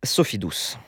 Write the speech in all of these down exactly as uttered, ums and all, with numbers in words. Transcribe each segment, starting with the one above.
Sophie Douce.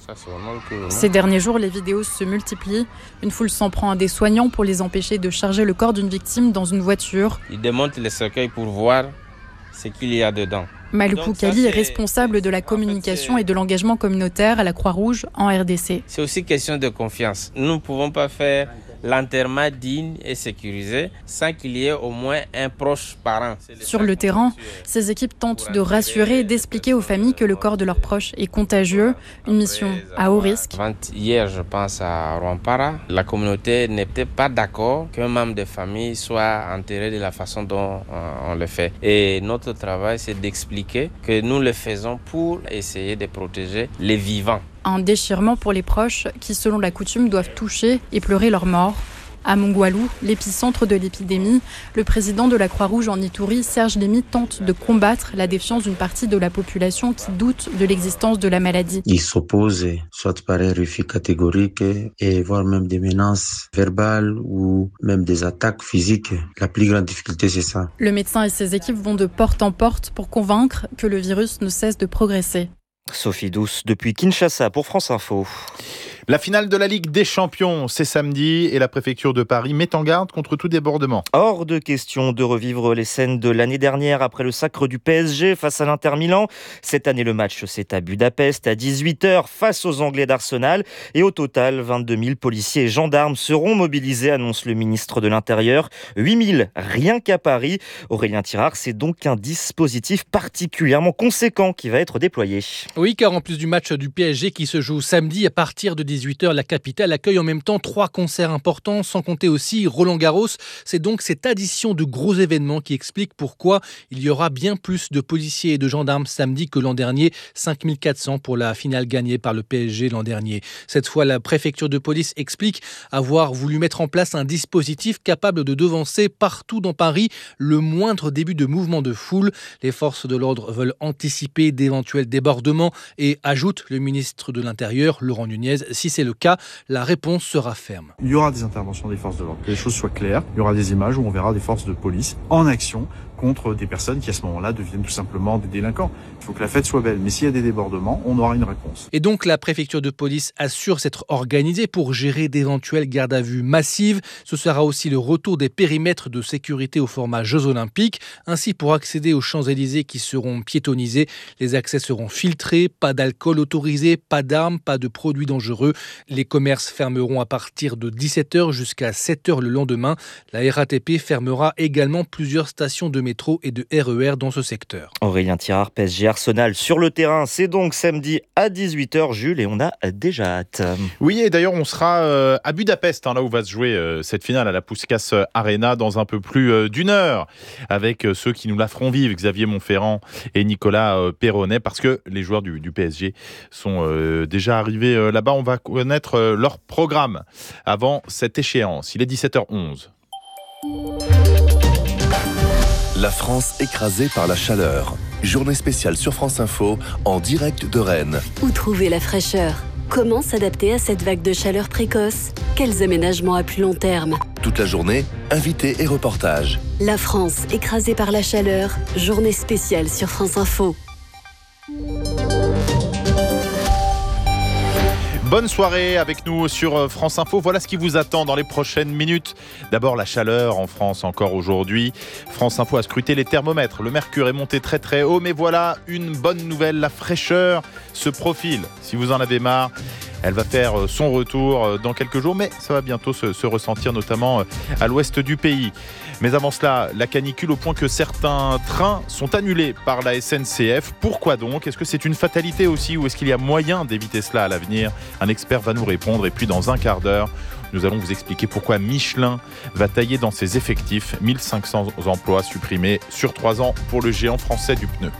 Ces derniers jours, les vidéos se multiplient. Une foule s'en prend à des soignants pour les empêcher de charger le corps d'une victime dans une voiture. Ils démontent les cercueils pour voir ce qu'il y a dedans. Malou Kali est responsable de la communication et de l'engagement communautaire à la Croix-Rouge en R D C. C'est aussi question de confiance. Nous ne pouvons pas faire l'enterrement digne et sécurisé sans qu'il y ait au moins un proche parent. Sur le terrain, ces équipes tentent de rassurer et d'expliquer aux familles que le corps de leurs proches est contagieux, une mission à haut risque. Hier, je pense à Rwampara, la communauté n'était pas d'accord qu'un membre de famille soit enterré de la façon dont on le fait. Et notre travail, c'est d'expliquer que nous le faisons pour essayer de protéger les vivants. Un déchirement pour les proches qui, selon la coutume, doivent toucher et pleurer leur mort. À Mongwalou, l'épicentre de l'épidémie, le président de la Croix-Rouge en Ituri, Serge Lémy, tente de combattre la défiance d'une partie de la population qui doute de l'existence de la maladie. Ils s'opposent, soit par un refus catégorique, et voire même des menaces verbales ou même des attaques physiques. La plus grande difficulté, c'est ça. Le médecin et ses équipes vont de porte en porte pour convaincre que le virus ne cesse de progresser. Sophie Douce depuis Kinshasa pour France Info. La finale de la Ligue des Champions, c'est samedi et la préfecture de Paris met en garde contre tout débordement. Hors de question de revivre les scènes de l'année dernière après le sacre du P S G face à l'Inter Milan. Cette année, le match, c'est à Budapest à dix-huit heures face aux Anglais d'Arsenal. Et au total, vingt-deux mille policiers et gendarmes seront mobilisés, annonce le ministre de l'Intérieur. huit mille rien qu'à Paris. Aurélien Tirard, c'est donc un dispositif particulièrement conséquent qui va être déployé. Oui, car en plus du match du P S G qui se joue samedi à partir de dix-huit heures, la capitale accueille en même temps trois concerts importants, sans compter aussi Roland-Garros. C'est donc cette addition de gros événements qui explique pourquoi il y aura bien plus de policiers et de gendarmes samedi que l'an dernier, cinq mille quatre cents pour la finale gagnée par le P S G l'an dernier. Cette fois, la préfecture de police explique avoir voulu mettre en place un dispositif capable de devancer partout dans Paris le moindre début de mouvement de foule. Les forces de l'ordre veulent anticiper d'éventuels débordements et ajoute le ministre de l'Intérieur, Laurent Nunez, si c'est le cas, la réponse sera ferme. Il y aura des interventions des forces de l'ordre, que les choses soient claires. Il y aura des images où on verra des forces de police en action contre des personnes qui à ce moment-là deviennent tout simplement des délinquants. Il faut que la fête soit belle, mais s'il y a des débordements, on aura une réponse. Et donc la préfecture de police assure s'être organisée pour gérer d'éventuelles gardes à vue massives. Ce sera aussi le retour des périmètres de sécurité au format Jeux Olympiques. Ainsi, pour accéder aux Champs-Élysées qui seront piétonnisés, les accès seront filtrés, pas d'alcool autorisé, pas d'armes, pas de produits dangereux. Les commerces fermeront à partir de dix-sept heures jusqu'à sept heures le lendemain. La R A T P fermera également plusieurs stations de métro et de R E R dans ce secteur. Aurélien Tirard, P S G Arsenal sur le terrain, c'est donc samedi à dix-huit heures, Jules, et on a déjà hâte. Oui, et d'ailleurs, on sera euh, à Budapest, hein, là où va se jouer euh, cette finale à la Puskás Arena dans un peu plus euh, d'une heure, avec euh, ceux qui nous la feront vivre, Xavier Monferrand et Nicolas euh, Perronnet, parce que les joueurs du, du P S G sont euh, déjà arrivés euh, là-bas. On va connaître euh, leur programme avant cette échéance. Il est dix-sept heures onze. La France écrasée par la chaleur. Journée spéciale sur France Info, en direct de Rennes. Où trouver la fraîcheur ? Comment s'adapter à cette vague de chaleur précoce ? Quels aménagements à plus long terme ? Toute la journée, invités et reportages. La France écrasée par la chaleur. Journée spéciale sur France Info. Bonne soirée avec nous sur France Info. Voilà ce qui vous attend dans les prochaines minutes. D'abord, la chaleur en France encore aujourd'hui. France Info a scruté les thermomètres. Le mercure est monté très très haut. Mais voilà une bonne nouvelle. La fraîcheur se profile. Si vous en avez marre, elle va faire son retour dans quelques jours. Mais ça va bientôt se, se ressentir, notamment à l'ouest du pays. Mais avant cela, la canicule au point que certains trains sont annulés par la S N C F. Pourquoi donc ? Est-ce que c'est une fatalité aussi ou est-ce qu'il y a moyen d'éviter cela à l'avenir ? Un expert va nous répondre et puis dans un quart d'heure, nous allons vous expliquer pourquoi Michelin va tailler dans ses effectifs mille cinq cents emplois supprimés sur trois ans pour le géant français du pneu.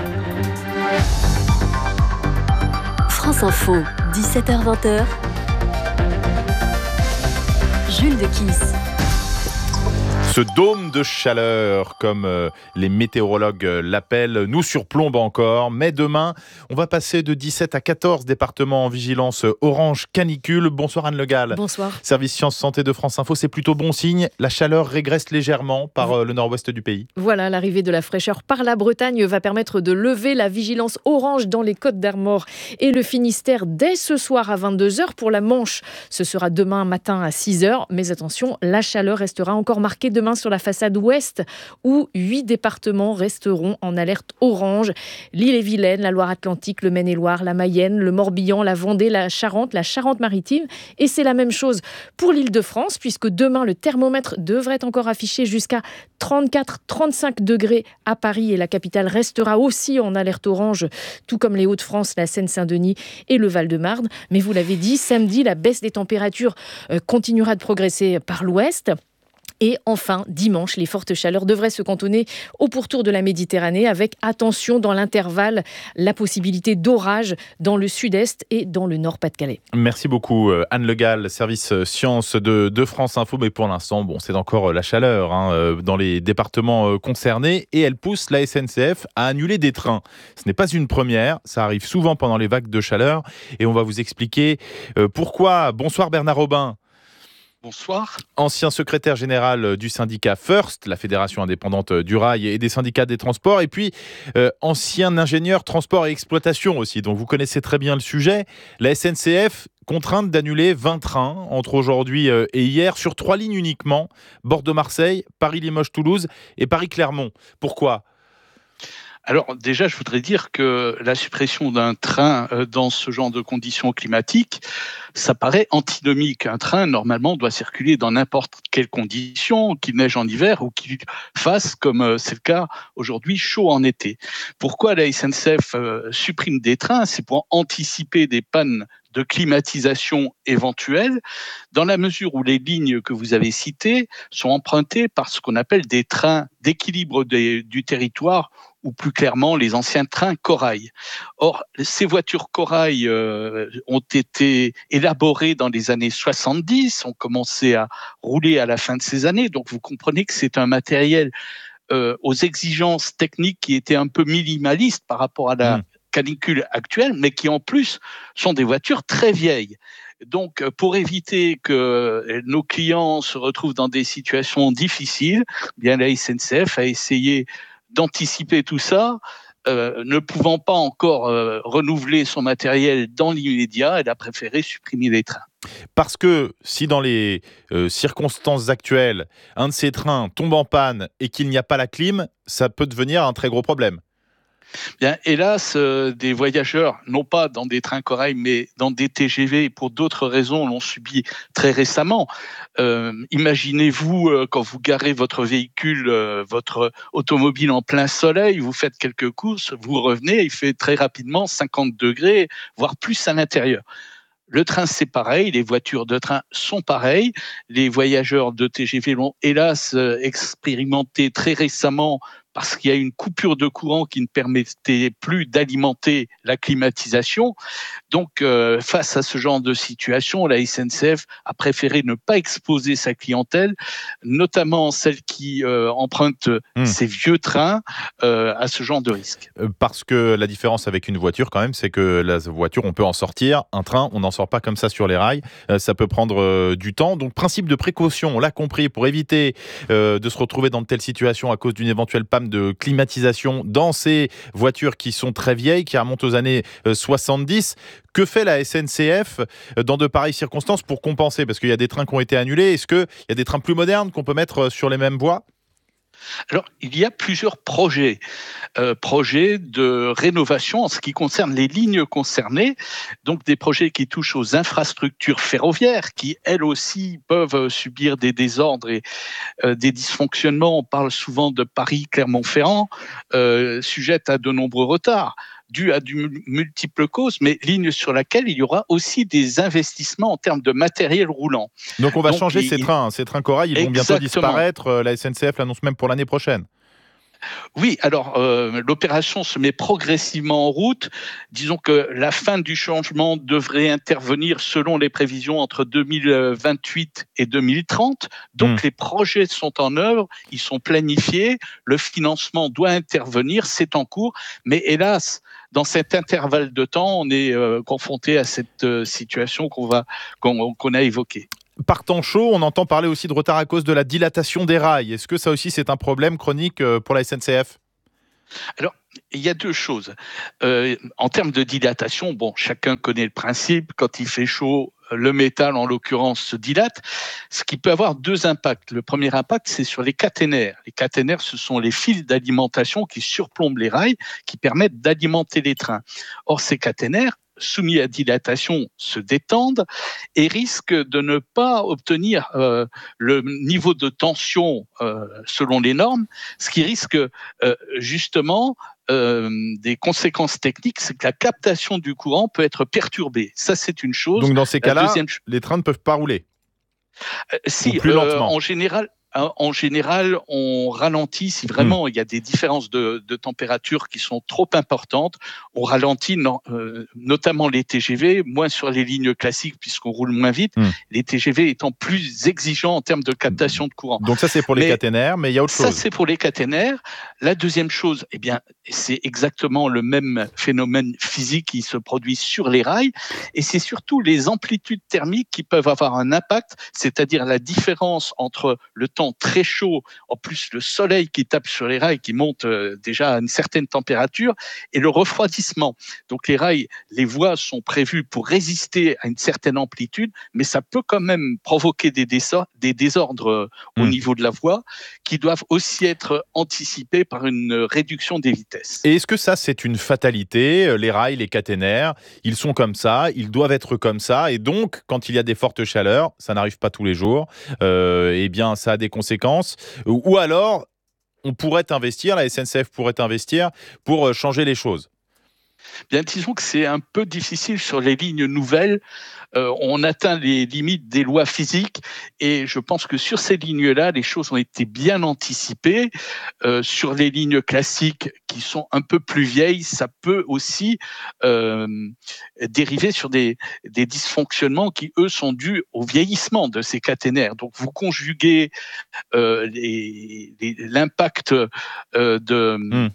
France Info, dix-sept heures vingt. Jules Dequisse. Ce dôme de chaleur, comme euh, les météorologues euh, l'appellent, nous surplombe encore. Mais demain, on va passer de dix-sept à quatorze départements en vigilance euh, orange canicule. Bonsoir Anne Le Gall. Bonsoir. Service Sciences Santé de France Info, c'est plutôt bon signe. La chaleur régresse légèrement par euh, le nord-ouest du pays. Voilà, l'arrivée de la fraîcheur par la Bretagne va permettre de lever la vigilance orange dans les Côtes d'Armor et le Finistère dès ce soir à vingt-deux heures. Pour la Manche, ce sera demain matin à six heures. Mais attention, la chaleur restera encore marquée demain sur la façade ouest où huit départements resteront en alerte orange. L'Ille-et-Vilaine, la Loire-Atlantique, le Maine-et-Loire, la Mayenne, le Morbihan, la Vendée, la Charente, la Charente-Maritime. Et c'est la même chose pour l'Île-de-France puisque demain le thermomètre devrait encore afficher jusqu'à trente-quatre à trente-cinq degrés à Paris et la capitale restera aussi en alerte orange, tout comme les Hauts-de-France, la Seine-Saint-Denis et le Val-de-Marne. Mais vous l'avez dit, samedi, la baisse des températures continuera de progresser par l'ouest. Et enfin, dimanche, les fortes chaleurs devraient se cantonner au pourtour de la Méditerranée avec, attention, dans l'intervalle, la possibilité d'orage dans le sud-est et dans le nord-Pas-de-Calais. Merci beaucoup Anne Le Gall, service sciences de, de France Info. Mais pour l'instant, bon, c'est encore la chaleur hein, dans les départements concernés et elle pousse la S N C F à annuler des trains. Ce n'est pas une première, ça arrive souvent pendant les vagues de chaleur et on va vous expliquer pourquoi. Bonsoir Bernard Robin. Bonsoir. Ancien secrétaire général du syndicat First, la fédération indépendante du rail et des syndicats des transports, et puis euh, ancien ingénieur transport et exploitation aussi, donc vous connaissez très bien le sujet. La S N C F contrainte d'annuler vingt trains entre aujourd'hui et hier sur trois lignes uniquement, Bordeaux-Marseille, Paris-Limoges-Toulouse et Paris-Clermont. Pourquoi ? Alors déjà, je voudrais dire que la suppression d'un train dans ce genre de conditions climatiques, ça paraît antinomique. Un train, normalement, doit circuler dans n'importe quelles conditions, qu'il neige en hiver ou qu'il fasse, comme c'est le cas aujourd'hui, chaud en été. Pourquoi la S N C F supprime des trains ? C'est pour anticiper des pannes de climatisation éventuelle, dans la mesure où les lignes que vous avez citées sont empruntées par ce qu'on appelle des trains d'équilibre des, du territoire, ou plus clairement les anciens trains corail. Or, ces voitures corail euh, ont été élaborées dans les années soixante-dix, ont commencé à rouler à la fin de ces années, donc vous comprenez que c'est un matériel euh, aux exigences techniques qui étaient un peu minimalistes par rapport à la mmh. canicule actuelle, mais qui en plus sont des voitures très vieilles. Donc, pour éviter que nos clients se retrouvent dans des situations difficiles, bien la S N C F a essayé d'anticiper tout ça, euh, ne pouvant pas encore euh, renouveler son matériel dans l'immédiat, elle a préféré supprimer les trains. Parce que si dans les euh, circonstances actuelles, un de ces trains tombe en panne et qu'il n'y a pas la clim, ça peut devenir un très gros problème. Bien, hélas, euh, des voyageurs, non pas dans des trains corail, mais dans des T G V, pour d'autres raisons, l'ont subi très récemment. Euh, imaginez-vous, euh, quand vous garez votre véhicule, euh, votre automobile en plein soleil, vous faites quelques courses, vous revenez, il fait très rapidement cinquante degrés, voire plus à l'intérieur. Le train, c'est pareil, les voitures de train sont pareilles. Les voyageurs de T G V l'ont hélas expérimenté très récemment parce qu'il y a une coupure de courant qui ne permettait plus d'alimenter la climatisation. Donc, euh, face à ce genre de situation, la S N C F a préféré ne pas exposer sa clientèle, notamment celle qui euh, emprunte mmh. ces vieux trains, euh, à ce genre de risque. Parce que la différence avec une voiture, quand même, c'est que la voiture, on peut en sortir. Un train, on n'en sort pas comme ça sur les rails. Euh, ça peut prendre euh, du temps. Donc, principe de précaution, on l'a compris, pour éviter euh, de se retrouver dans de telles situations à cause d'une éventuelle panne de climatisation dans ces voitures qui sont très vieilles, qui remontent aux années soixante-dix. Que fait la S N C F dans de pareilles circonstances pour compenser ? Parce qu'il y a des trains qui ont été annulés. Est-ce qu'il y a des trains plus modernes qu'on peut mettre sur les mêmes voies ? Alors, il y a plusieurs projets, euh, projets de rénovation en ce qui concerne les lignes concernées, donc des projets qui touchent aux infrastructures ferroviaires, qui elles aussi peuvent subir des désordres et euh, des dysfonctionnements. On parle souvent de Paris-Clermont-Ferrand, euh, sujette à de nombreux retards, dû à de multiples causes, mais ligne sur laquelle il y aura aussi des investissements en termes de matériel roulant. Donc on va Donc, changer il, ces trains, ces trains corail, ils exactement. vont bientôt disparaître, la S N C F l'annonce même pour l'année prochaine. Oui, alors euh, l'opération se met progressivement en route. Disons que la fin du changement devrait intervenir selon les prévisions entre deux mille vingt-huit et deux mille trente. Donc mmh. les projets sont en œuvre, ils sont planifiés, le financement doit intervenir, c'est en cours. Mais hélas, dans cet intervalle de temps, on est euh, confronté à cette euh, situation qu'on, va, qu'on, qu'on a évoquée. Par temps chaud, on entend parler aussi de retard à cause de la dilatation des rails. Est-ce que ça aussi c'est un problème chronique pour la S N C F ? Alors, il y a deux choses. Euh, en termes de dilatation, bon, chacun connaît le principe. Quand il fait chaud, le métal, en l'occurrence, se dilate, ce qui peut avoir deux impacts. Le premier impact, c'est sur les caténaires. Les caténaires, ce sont les fils d'alimentation qui surplombent les rails, qui permettent d'alimenter les trains. Or, ces caténaires, soumis à dilatation, se détendent et risquent de ne pas obtenir euh, le niveau de tension euh, selon les normes, ce qui risque euh, justement euh, des conséquences techniques, c'est que la captation du courant peut être perturbée. Ça, c'est une chose. Donc dans ces cas-là, deuxième... les trains ne peuvent pas rouler euh, Si, euh, en général... En général, on ralentit si vraiment mmh. il y a des différences de, de température qui sont trop importantes. On ralentit non, euh, notamment les T G V, moins sur les lignes classiques puisqu'on roule moins vite. Mmh. Les T G V étant plus exigeants en termes de captation de courant. Donc ça, c'est pour les mais caténaires, mais il y a autre chose. Ça, c'est pour les caténaires. La deuxième chose, eh bien, c'est exactement le même phénomène physique qui se produit sur les rails. Et c'est surtout les amplitudes thermiques qui peuvent avoir un impact, c'est-à-dire la différence entre le temps très chaud, en plus le soleil qui tape sur les rails, qui monte euh, déjà à une certaine température, et le refroidissement. Donc les rails, les voies sont prévues pour résister à une certaine amplitude, mais ça peut quand même provoquer des désordres, des désordres euh, mmh. au niveau de la voie, qui doivent aussi être anticipés par une réduction des vitesses. Et est-ce que ça, c'est une fatalité ? Les rails, les caténaires, ils sont comme ça, ils doivent être comme ça, et donc, quand il y a des fortes chaleurs, ça n'arrive pas tous les jours, euh, eh bien, ça a des conséquences, ou alors on pourrait investir, la S N C F pourrait investir pour changer les choses. Bien, disons que c'est un peu difficile sur les lignes nouvelles. Euh, on atteint les limites des lois physiques et je pense que sur ces lignes-là, les choses ont été bien anticipées. Euh, sur les lignes classiques qui sont un peu plus vieilles, ça peut aussi euh, dériver sur des, des dysfonctionnements qui, eux, sont dus au vieillissement de ces caténaires. Donc, vous conjuguez euh, les, les, l'impact euh, de... Mmh.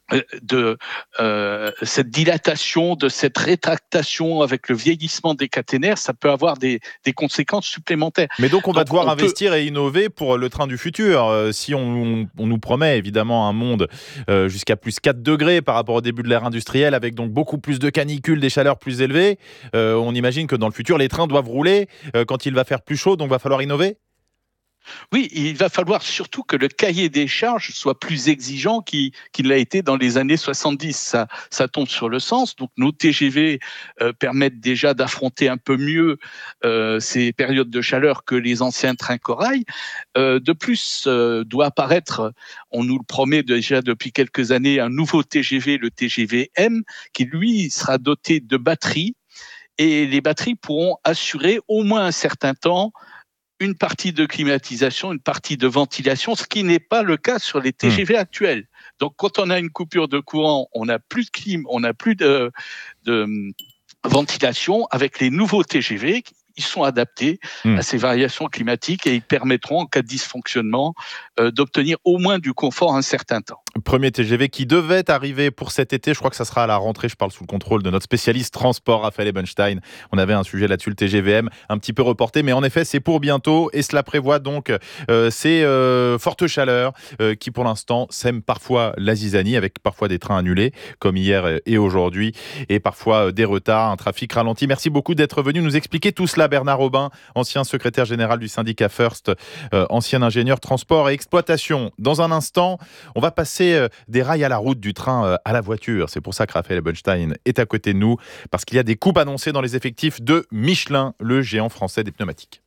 de euh, cette dilatation, de cette rétractation avec le vieillissement des caténaires, ça peut avoir des, des conséquences supplémentaires. Mais donc on va donc devoir on investir peut... et innover pour le train du futur. Euh, si on, on nous promet évidemment un monde euh, jusqu'à plus quatre degrés par rapport au début de l'ère industrielle, avec donc beaucoup plus de canicules, des chaleurs plus élevées, euh, on imagine que dans le futur, les trains doivent rouler euh, quand il va faire plus chaud, donc il va falloir innover ? Oui, il va falloir surtout que le cahier des charges soit plus exigeant qu'il, qu'il l'a été dans les années soixante-dix. Ça, ça tombe sur le sens. Donc, nos T G V euh, permettent déjà d'affronter un peu mieux euh, ces périodes de chaleur que les anciens trains corail. Euh, de plus, euh, doit apparaître, on nous le promet déjà depuis quelques années, un nouveau T G V, le T G V M, qui lui sera doté de batteries. Et les batteries pourront assurer au moins un certain temps une partie de climatisation, une partie de ventilation, ce qui n'est pas le cas sur les T G V mmh. actuels. Donc, quand on a une coupure de courant, on n'a plus de clim, on n'a plus de, de ventilation. Avec les nouveaux T G V, ils sont adaptés mmh. à ces variations climatiques et ils permettront, en cas de dysfonctionnement, euh, d'obtenir au moins du confort un certain temps. Premier T G V qui devait arriver pour cet été, je crois que ça sera à la rentrée, je parle sous le contrôle de notre spécialiste transport, Raphaël Ebenstein. On avait un sujet là-dessus, le T G V M, un petit peu reporté, mais en effet, c'est pour bientôt et cela prévoit donc euh, ces euh, fortes chaleurs euh, qui, pour l'instant, sèment parfois la zizanie, avec parfois des trains annulés, comme hier et aujourd'hui, et parfois euh, des retards, un trafic ralenti. Merci beaucoup d'être venu nous expliquer tout cela, Bernard Aubin, ancien secrétaire général du syndicat First, euh, ancien ingénieur transport et exploitation. Dans un instant, on va passer des rails à la route, du train à la voiture. C'est pour ça que Raphaël Ebenstein est à côté de nous, parce qu'il y a des coupes annoncées dans les effectifs de Michelin, le géant français des pneumatiques.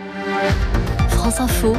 France Info,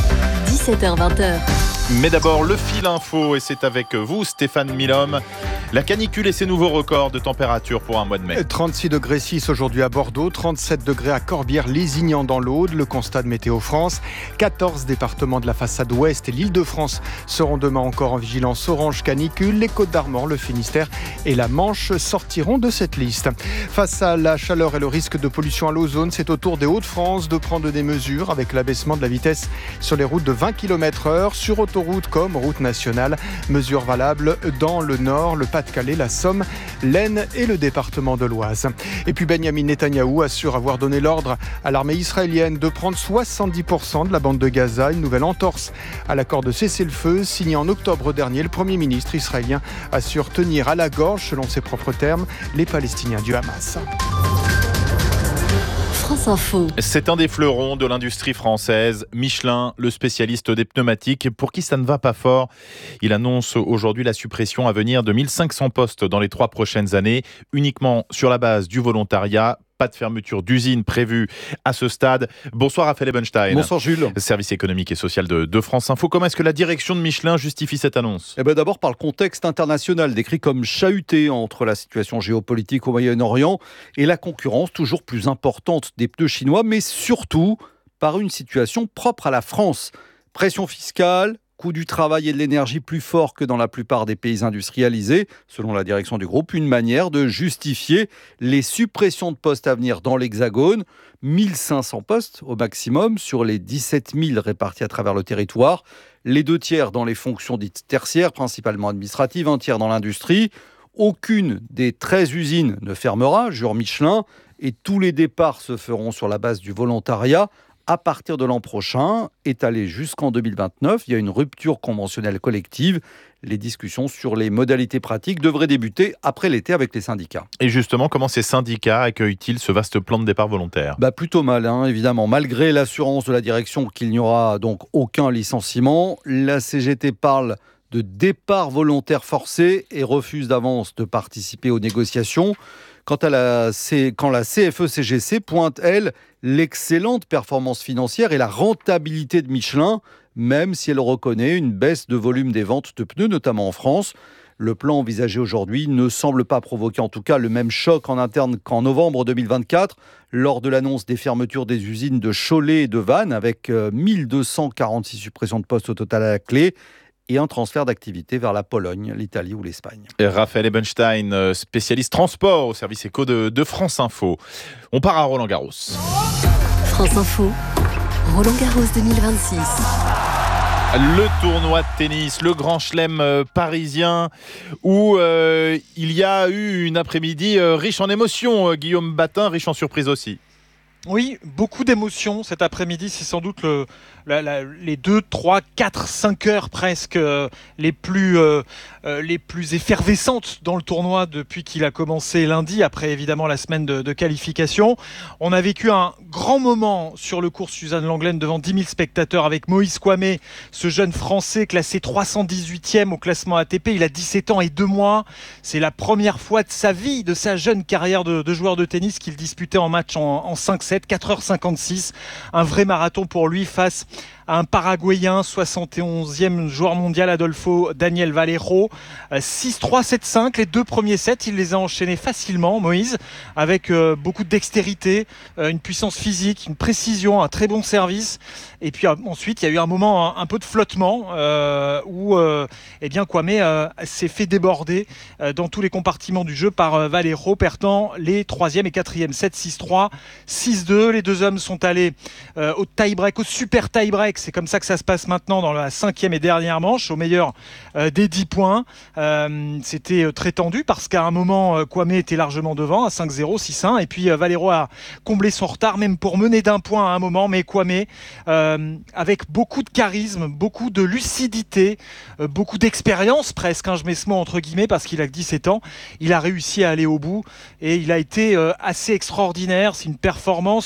dix-sept heures vingt. Mais d'abord, le fil info, et c'est avec vous, Stéphane Milhomme. La canicule et ses nouveaux records de température pour un mois de mai. trente-six degrés six aujourd'hui à Bordeaux, trente-sept degrés à Corbière-Lézignan dans l'Aude. Le constat de Météo France. quatorze départements de la façade ouest et l'Île-de-France seront demain encore en vigilance orange canicule. Les Côtes-d'Armor, le Finistère et la Manche sortiront de cette liste. Face à la chaleur et le risque de pollution à l'ozone, c'est au tour des Hauts-de-France de prendre des mesures avec l'abaissement de la vitesse sur les routes de vingt kilomètres heure, sur autoroute comme route nationale. Mesures valables dans le Nord, le Pas-de-Calais, la Somme, l'Aisne et le département de l'Oise. Et puis Benyamin Netanyahou assure avoir donné l'ordre à l'armée israélienne de prendre soixante-dix pour cent de la bande de Gaza, une nouvelle entorse à l'accord de cessez-le-feu signé en octobre dernier. Le Premier ministre israélien assure tenir à la gorge, selon ses propres termes, les Palestiniens du Hamas. France Info. C'est un des fleurons de l'industrie française, Michelin, le spécialiste des pneumatiques, pour qui ça ne va pas fort. Il annonce aujourd'hui la suppression à venir de mille cinq cents postes dans les trois prochaines années, uniquement sur la base du volontariat. Pas de fermeture d'usine prévue à ce stade. Bonsoir Raphaël Ebenstein. Bonsoir Jules. Service économique et social de, de France Info. Comment est-ce que la direction de Michelin justifie cette annonce ? Eh ben d'abord par le contexte international, décrit comme chahuté entre la situation géopolitique au Moyen-Orient et la concurrence toujours plus importante des pneus chinois, mais surtout par une situation propre à la France. Pression fiscale, coût du travail et de l'énergie plus fort que dans la plupart des pays industrialisés, selon la direction du groupe, une manière de justifier les suppressions de postes à venir dans l'Hexagone. mille cinq cents postes au maximum sur les dix-sept mille répartis à travers le territoire. Les deux tiers dans les fonctions dites tertiaires, principalement administratives, un tiers dans l'industrie. Aucune des treize usines ne fermera, jure Michelin, et tous les départs se feront sur la base du volontariat. À partir de l'an prochain, étalé jusqu'en deux mille vingt-neuf, il y a une rupture conventionnelle collective. Les discussions sur les modalités pratiques devraient débuter après l'été avec les syndicats. Et justement, comment ces syndicats accueillent-ils ce vaste plan de départ volontaire ? Bah plutôt mal, hein, évidemment. Malgré l'assurance de la direction qu'il n'y aura donc aucun licenciement, la C G T parle de départ volontaire forcé et refuse d'avance de participer aux négociations. Quant à la, C... Quand la C F E C G C pointe, elle, l'excellente performance financière et la rentabilité de Michelin, même si elle reconnaît une baisse de volume des ventes de pneus, notamment en France. Le plan envisagé aujourd'hui ne semble pas provoquer en tout cas le même choc en interne qu'en novembre deux mille vingt-quatre, lors de l'annonce des fermetures des usines de Cholet et de Vannes, avec mille deux cent quarante-six suppressions de postes au total à la clé, et un transfert d'activité vers la Pologne, l'Italie ou l'Espagne. Et Raphaël Ebenstein, spécialiste transport au service éco de, de France Info. On part à Roland-Garros. France Info, Roland-Garros deux mille vingt-six. Le tournoi de tennis, le Grand Chelem parisien, où euh, il y a eu une après-midi euh, riche en émotions. Euh, Guillaume Batin, riche en surprises aussi. Oui, beaucoup d'émotions cet après-midi. C'est sans doute le, la, la, les deux, trois, quatre, cinq heures presque euh, les, plus, euh, euh, les plus effervescentes dans le tournoi depuis qu'il a commencé lundi, après évidemment la semaine de, de qualification. On a vécu un grand moment sur le cours Suzanne Lenglen devant dix mille spectateurs avec Moïse Kouamé, ce jeune Français classé trois cent dix-huitième au classement A T P. Il a dix-sept ans et deux mois. C'est la première fois de sa vie, de sa jeune carrière de, de joueur de tennis qu'il disputait en match en, en cinq sept. quatre heures cinquante-six, un vrai marathon pour lui face à un Paraguayen, soixante et onzième joueur mondial, Adolfo Daniel Valero. six trois, sept cinq, les deux premiers sets, il les a enchaînés facilement, Moïse, avec euh, beaucoup de dextérité, euh, une puissance physique, une précision, un très bon service. Et puis euh, ensuite, il y a eu un moment un, un peu de flottement euh, où euh, eh bien, Kouamé euh, s'est fait déborder euh, dans tous les compartiments du jeu par euh, Valero, perdant les troisième et quatrième sets, six trois, six deux. Les deux hommes sont allés euh, au tie-break, au super tie-break. C'est comme ça que ça se passe maintenant dans la cinquième et dernière manche, au meilleur euh, des dix points. Euh, c'était très tendu parce qu'à un moment, euh, Kouamé était largement devant à cinq zéro, six un. Et puis euh, Valero a comblé son retard, même pour mener d'un point à un moment. Mais Kouamé, euh, avec beaucoup de charisme, beaucoup de lucidité, euh, beaucoup d'expérience presque, hein, je mets ce mot entre guillemets parce qu'il a que dix-sept ans, il a réussi à aller au bout et il a été euh, assez extraordinaire. C'est une performance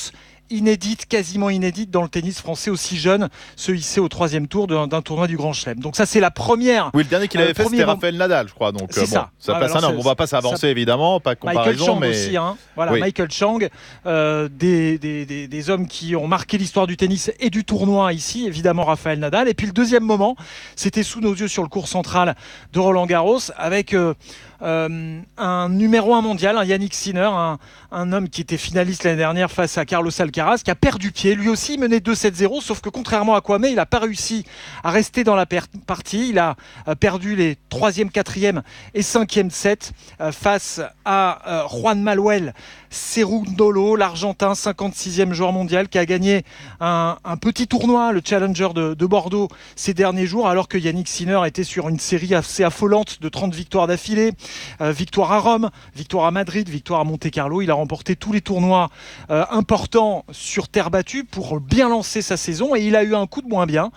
inédite, quasiment inédite dans le tennis français aussi jeune, se hisser au troisième tour d'un, d'un tournoi du Grand Chelem. Donc ça c'est la première. Oui, le dernier qu'il avait euh, fait c'était moment... Raphaël Nadal, je crois. Donc c'est euh, bon, ça. ça Ah, passe un an. On va pas s'avancer ça... évidemment, pas de comparaison. Michael Chang mais... aussi, hein. Voilà, oui. Michael Chang, euh, des, des, des, des hommes qui ont marqué l'histoire du tennis et du tournoi ici, évidemment Raphaël Nadal. Et puis le deuxième moment, c'était sous nos yeux sur le court central de Roland-Garros avec euh, euh, un numéro un mondial, un Yannick Sinner, un, un homme qui était finaliste l'année dernière face à Carlos Alcaraz, qui a perdu pied. Lui aussi menait deux sept zéro, sauf que contrairement à Kwame, il n'a pas réussi à rester dans la per- partie. Il a euh, perdu les troisième, quatrième et cinquième sets euh, face à euh, Juan Manuel Cerundolo, l'Argentin, cinquante-sixième joueur mondial, qui a gagné un, un petit tournoi, le Challenger de, de Bordeaux, ces derniers jours, alors que Yannick Sinner était sur une série assez affolante de trente victoires d'affilée. Euh, victoire à Rome, victoire à Madrid, victoire à Monte-Carlo. Il a remporté tous les tournois euh, importants sur terre battue pour bien lancer sa saison, et il a eu un coup de moins bien.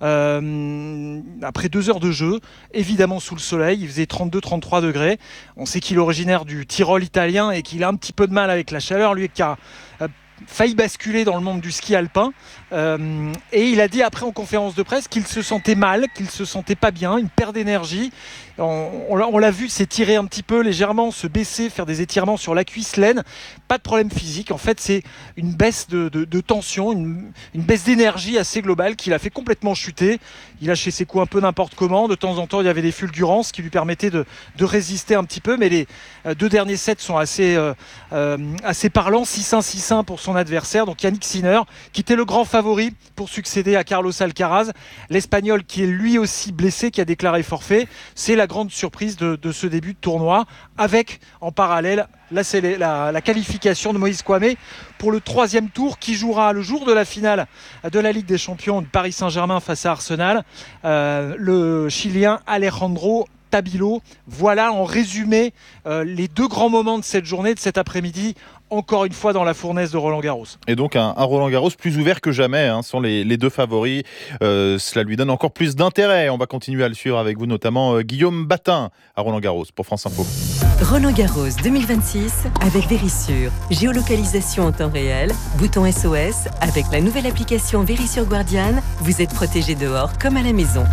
Euh, après deux heures de jeu, évidemment sous le soleil, il faisait trente-deux trente-trois degrés. On sait qu'il est originaire du Tyrol italien et qu'il a un petit peu de mal avec la chaleur, lui qui a euh, failli basculer dans le monde du ski alpin. Euh, et il a dit après en conférence de presse qu'il se sentait mal, qu'il se sentait pas bien, une perte d'énergie. On, on, l'a, on l'a vu s'étirer un petit peu légèrement, se baisser, faire des étirements sur la cuisse laine. Pas de problème physique. En fait, c'est une baisse de, de, de tension, une, une baisse d'énergie assez globale qui l'a fait complètement chuter. Il lâchait ses coups un peu n'importe comment. De temps en temps, il y avait des fulgurances qui lui permettaient de, de résister un petit peu. Mais les deux derniers sets sont assez, euh, euh, assez parlants. six un, six un pour son adversaire. Donc Yannick Sinner, qui était le grand favori pour succéder à Carlos Alcaraz. L'Espagnol qui est lui aussi blessé, qui a déclaré forfait. C'est la grande surprise de, de ce début de tournoi, avec en parallèle la, la, la qualification de Moïse Kwame pour le troisième tour, qui jouera le jour de la finale de la Ligue des Champions de Paris Saint-Germain face à Arsenal, euh, le Chilien Alejandro Tabilo. Voilà en résumé euh, les deux grands moments de cette journée, de cet après-midi, encore une fois dans la fournaise de Roland-Garros. Et donc un, un Roland-Garros plus ouvert que jamais, hein, sont les, les deux favoris. Euh, cela lui donne encore plus d'intérêt. On va continuer à le suivre avec vous, notamment euh, Guillaume Batin à Roland-Garros pour France Info. Roland-Garros deux mille vingt-six avec Vérissure. Géolocalisation en temps réel, bouton S O S. Avec la nouvelle application Vérissure Guardian, vous êtes protégé dehors comme à la maison.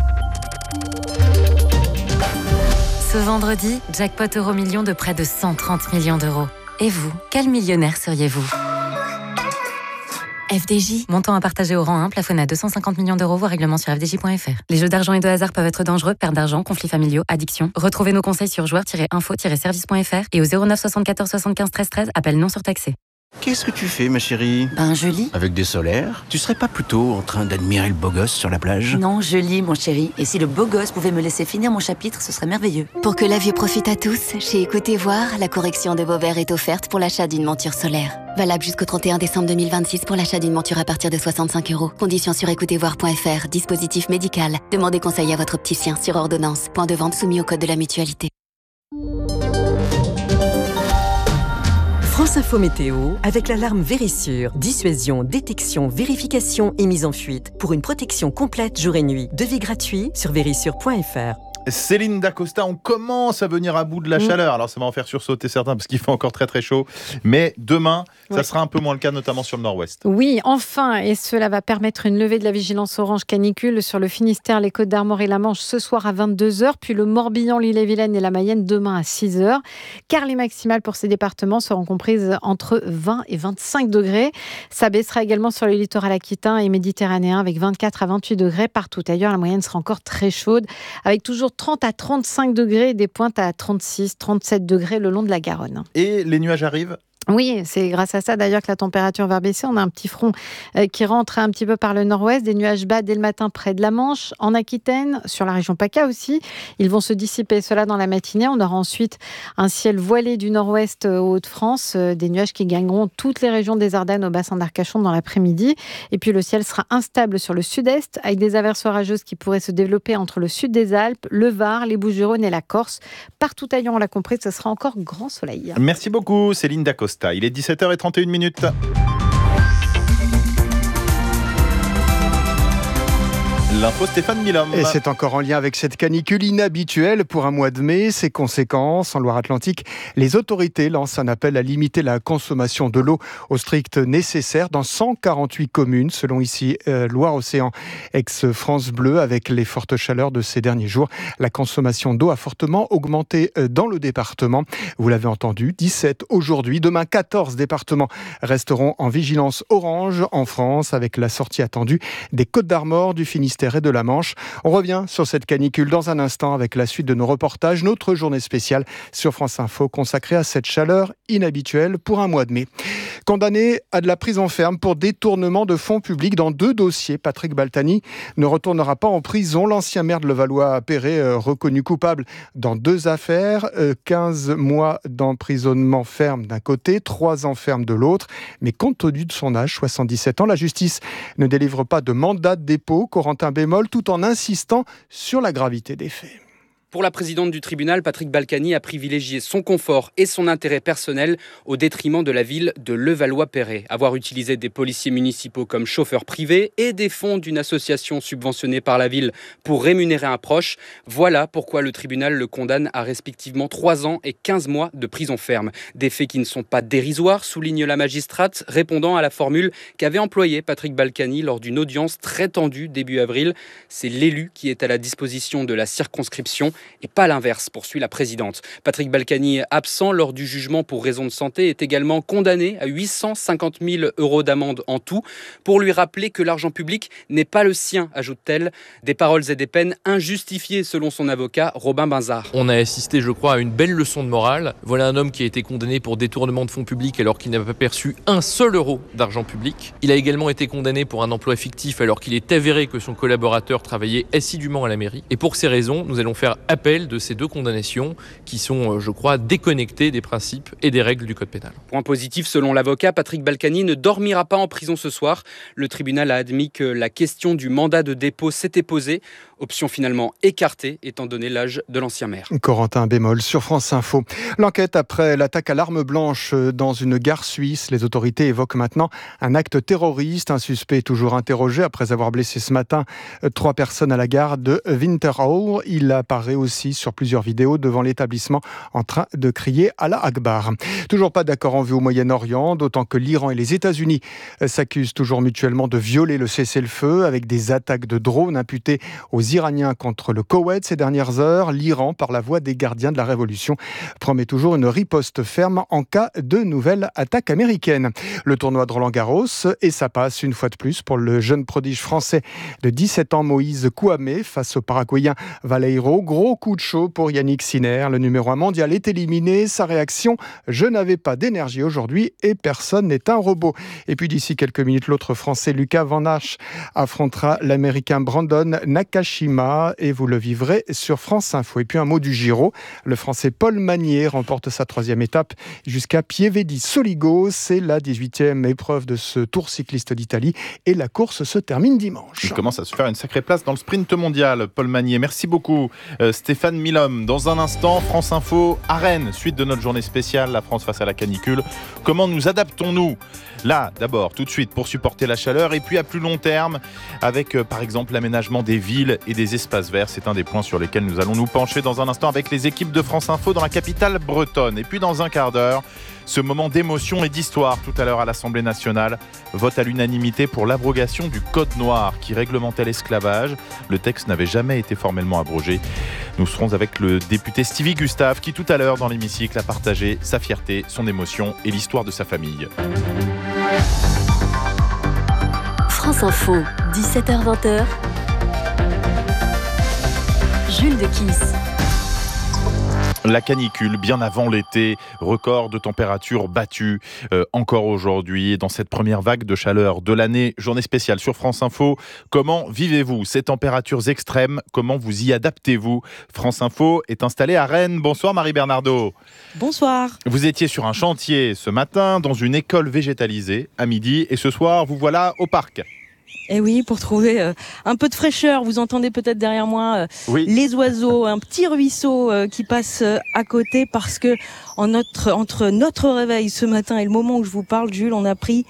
Ce vendredi, jackpot euro million de près de cent trente millions d'euros. Et vous, quel millionnaire seriez-vous ? F D J, montant à partager au rang un, plafonné à deux cent cinquante millions d'euros, voire règlement sur f d j point f r. Les jeux d'argent et de hasard peuvent être dangereux, perte d'argent, conflits familiaux, addiction. Retrouvez nos conseils sur joueurs tiret info tiret service point f r et au zéro neuf soixante-quatorze soixante-quinze treize treize, appel non surtaxé. Qu'est-ce que tu fais, ma chérie ? Ben, je lis. Avec des solaires ? Tu serais pas plutôt en train d'admirer le beau gosse sur la plage ? Non, je lis, mon chéri. Et si le beau gosse pouvait me laisser finir mon chapitre, ce serait merveilleux. Pour que la vue profite à tous, chez Écoutez Voir, la correction de vos verres est offerte pour l'achat d'une monture solaire. Valable jusqu'au trente et un décembre deux mille vingt-six pour l'achat d'une monture à partir de soixante-cinq euros. Conditions sur écoutez voir point f r. Dispositif médical. Demandez conseil à votre opticien sur ordonnance. Point de vente soumis au code de la mutualité. France Info Météo avec l'alarme Vérissure. Dissuasion, détection, vérification et mise en fuite. Pour une protection complète jour et nuit. Devis gratuit sur vérissure point f r. Céline Dacosta, on commence à venir à bout de la mmh. chaleur. Alors ça va en faire sursauter certains parce qu'il fait encore très très chaud. Mais demain, ouais. ça sera un peu moins le cas, notamment sur le nord-ouest. Oui, enfin, et cela va permettre une levée de la vigilance orange canicule sur le Finistère, les Côtes-d'Armor et la Manche ce soir à vingt-deux heures, puis le Morbihan, l'Ille-et-Vilaine et la Mayenne demain à six heures. Car les maximales pour ces départements seront comprises entre vingt et vingt-cinq degrés. Ça baissera également sur le littoral aquitain et méditerranéen avec vingt-quatre à vingt-huit degrés. Partout ailleurs, la moyenne sera encore très chaude, avec toujours trente à trente-cinq degrés et des pointes à trente-six, trente-sept degrés le long de la Garonne. Et les nuages arrivent ? Oui, c'est grâce à ça d'ailleurs que la température va baisser. On a un petit front qui rentre un petit peu par le nord-ouest, des nuages bas dès le matin près de la Manche, en Aquitaine, sur la région PACA aussi. Ils vont se dissiper, cela dans la matinée. On aura ensuite un ciel voilé du nord-ouest aux Hauts-de-France, des nuages qui gagneront toutes les régions des Ardennes au bassin d'Arcachon dans l'après-midi. Et puis le ciel sera instable sur le sud-est, avec des averses orageuses qui pourraient se développer entre le sud des Alpes, le Var, les Bouches-du-Rhône et la Corse. Partout ailleurs, on l'a compris, ce sera encore grand soleil. Merci beaucoup, Céline Dacosta. Il est dix-sept heures trente et une minutes. L'info Stéphane Milhomme. Et c'est encore en lien avec cette canicule inhabituelle pour un mois de mai. Ses conséquences, en Loire-Atlantique, les autorités lancent un appel à limiter la consommation de l'eau au strict nécessaire dans cent quarante-huit communes, selon ici euh, Loire-Océan, ex-France Bleu. Avec les fortes chaleurs de ces derniers jours, la consommation d'eau a fortement augmenté dans le département. Vous l'avez entendu, dix-sept aujourd'hui. Demain, quatorze départements resteront en vigilance orange en France, avec la sortie attendue des Côtes-d'Armor, du Finistère et de la Manche. On revient sur cette canicule dans un instant avec la suite de nos reportages. Notre journée spéciale sur France Info consacrée à cette chaleur inhabituelle pour un mois de mai. Condamné à de la prison ferme pour détournement de fonds publics dans deux dossiers, Patrick Balkany ne retournera pas en prison. L'ancien maire de Levallois-Perret, euh, reconnu coupable dans deux affaires, euh, quinze mois d'emprisonnement ferme d'un côté, trois ans ferme de l'autre. Mais compte tenu de son âge, soixante-dix-sept ans, la justice ne délivre pas de mandat de dépôt. Corentin Bémol, tout en insistant sur la gravité des faits. Pour la présidente du tribunal, Patrick Balkany a privilégié son confort et son intérêt personnel au détriment de la ville de Levallois-Perret. Avoir utilisé des policiers municipaux comme chauffeurs privés et des fonds d'une association subventionnée par la ville pour rémunérer un proche, voilà pourquoi le tribunal le condamne à respectivement trois ans et quinze mois de prison ferme. Des faits qui ne sont pas dérisoires, souligne la magistrate, répondant à la formule qu'avait employée Patrick Balkany lors d'une audience très tendue début avril. C'est l'élu qui est à la disposition de la circonscription et pas l'inverse, poursuit la présidente. Patrick Balkany, absent lors du jugement pour raison de santé, est également condamné à huit cent cinquante mille euros d'amende en tout pour lui rappeler que l'argent public n'est pas le sien, ajoute-t-elle. Des paroles et des peines injustifiées selon son avocat Robin Binzard. On a assisté, je crois, à une belle leçon de morale. Voilà un homme qui a été condamné pour détournement de fonds publics alors qu'il n'avait pas perçu un seul euro d'argent public. Il a également été condamné pour un emploi fictif alors qu'il est avéré que son collaborateur travaillait assidûment à la mairie. Et pour ces raisons, nous allons faire appel de ces deux condamnations qui sont, je crois, déconnectées des principes et des règles du code pénal. Point positif, selon l'avocat, Patrick Balkany ne dormira pas en prison ce soir. Le tribunal a admis que la question du mandat de dépôt s'était posée. Option finalement écartée, étant donné l'âge de l'ancien maire. Corentin Bémol sur France Info. L'enquête après l'attaque à l'arme blanche dans une gare suisse. Les autorités évoquent maintenant un acte terroriste. Un suspect est toujours interrogé après avoir blessé ce matin trois personnes à la gare de Winterthur. Il apparaît aussi sur plusieurs vidéos devant l'établissement en train de crier Allah Akbar. Toujours pas d'accord en vue au Moyen-Orient, d'autant que l'Iran et les États-Unis s'accusent toujours mutuellement de violer le cessez-le-feu avec des attaques de drones imputées aux Iraniens contre le Koweït ces dernières heures. L'Iran, par la voix des gardiens de la révolution, promet toujours une riposte ferme en cas de nouvelle attaque américaine. Le tournoi de Roland-Garros, et ça passe une fois de plus pour le jeune prodige français de dix-sept ans Moïse Kouamé face au Paraguayen Valeiro. Gros coup de chaud pour Yannick Sinner. Le numéro un mondial est éliminé. Sa réaction: je n'avais pas d'énergie aujourd'hui et personne n'est un robot. Et puis d'ici quelques minutes, l'autre Français Lucas Van Asch affrontera l'Américain Brandon Nakashima et vous le vivrez sur France Info. Et puis un mot du Giro. Le Français Paul Magnier remporte sa troisième étape jusqu'à Pieve di Soligo. C'est la dix-huitième épreuve de ce Tour cycliste d'Italie et la course se termine dimanche. Il commence à se faire une sacrée place dans le sprint mondial, Paul Magnier. Merci beaucoup euh, Stéphane Milhomme. Dans un instant, France Info à Rennes, suite de notre journée spéciale, la France face à la canicule. Comment nous adaptons-nous ? Là, d'abord, tout de suite, pour supporter la chaleur, et puis à plus long terme, avec euh, par exemple l'aménagement des villes et des espaces verts. C'est un des points sur lesquels nous allons nous pencher dans un instant avec les équipes de France Info dans la capitale bretonne. Et puis dans un quart d'heure, ce moment d'émotion et d'histoire tout à l'heure à l'Assemblée nationale. Vote à l'unanimité pour l'abrogation du Code noir qui réglementait l'esclavage. Le texte n'avait jamais été formellement abrogé. Nous serons avec le député Stevie Gustave qui tout à l'heure dans l'hémicycle a partagé sa fierté, son émotion et l'histoire de sa famille. France Info, dix-sept heures vingt. Jules de Kiss. La canicule, bien avant l'été, record de température battue euh, encore aujourd'hui dans cette première vague de chaleur de l'année. Journée spéciale sur France Info. Comment vivez-vous ces températures extrêmes ? Comment vous y adaptez-vous ? France Info est installée à Rennes. Bonsoir Marie Bernardo. Bonsoir. Vous étiez sur un chantier ce matin dans une école végétalisée à midi et ce soir vous voilà au parc. Et oui, pour trouver euh, un peu de fraîcheur, vous entendez peut-être derrière moi euh, oui. les oiseaux, un petit ruisseau euh, qui passe euh, à côté parce que en notre, entre notre réveil ce matin et le moment où je vous parle, Jules, on a pris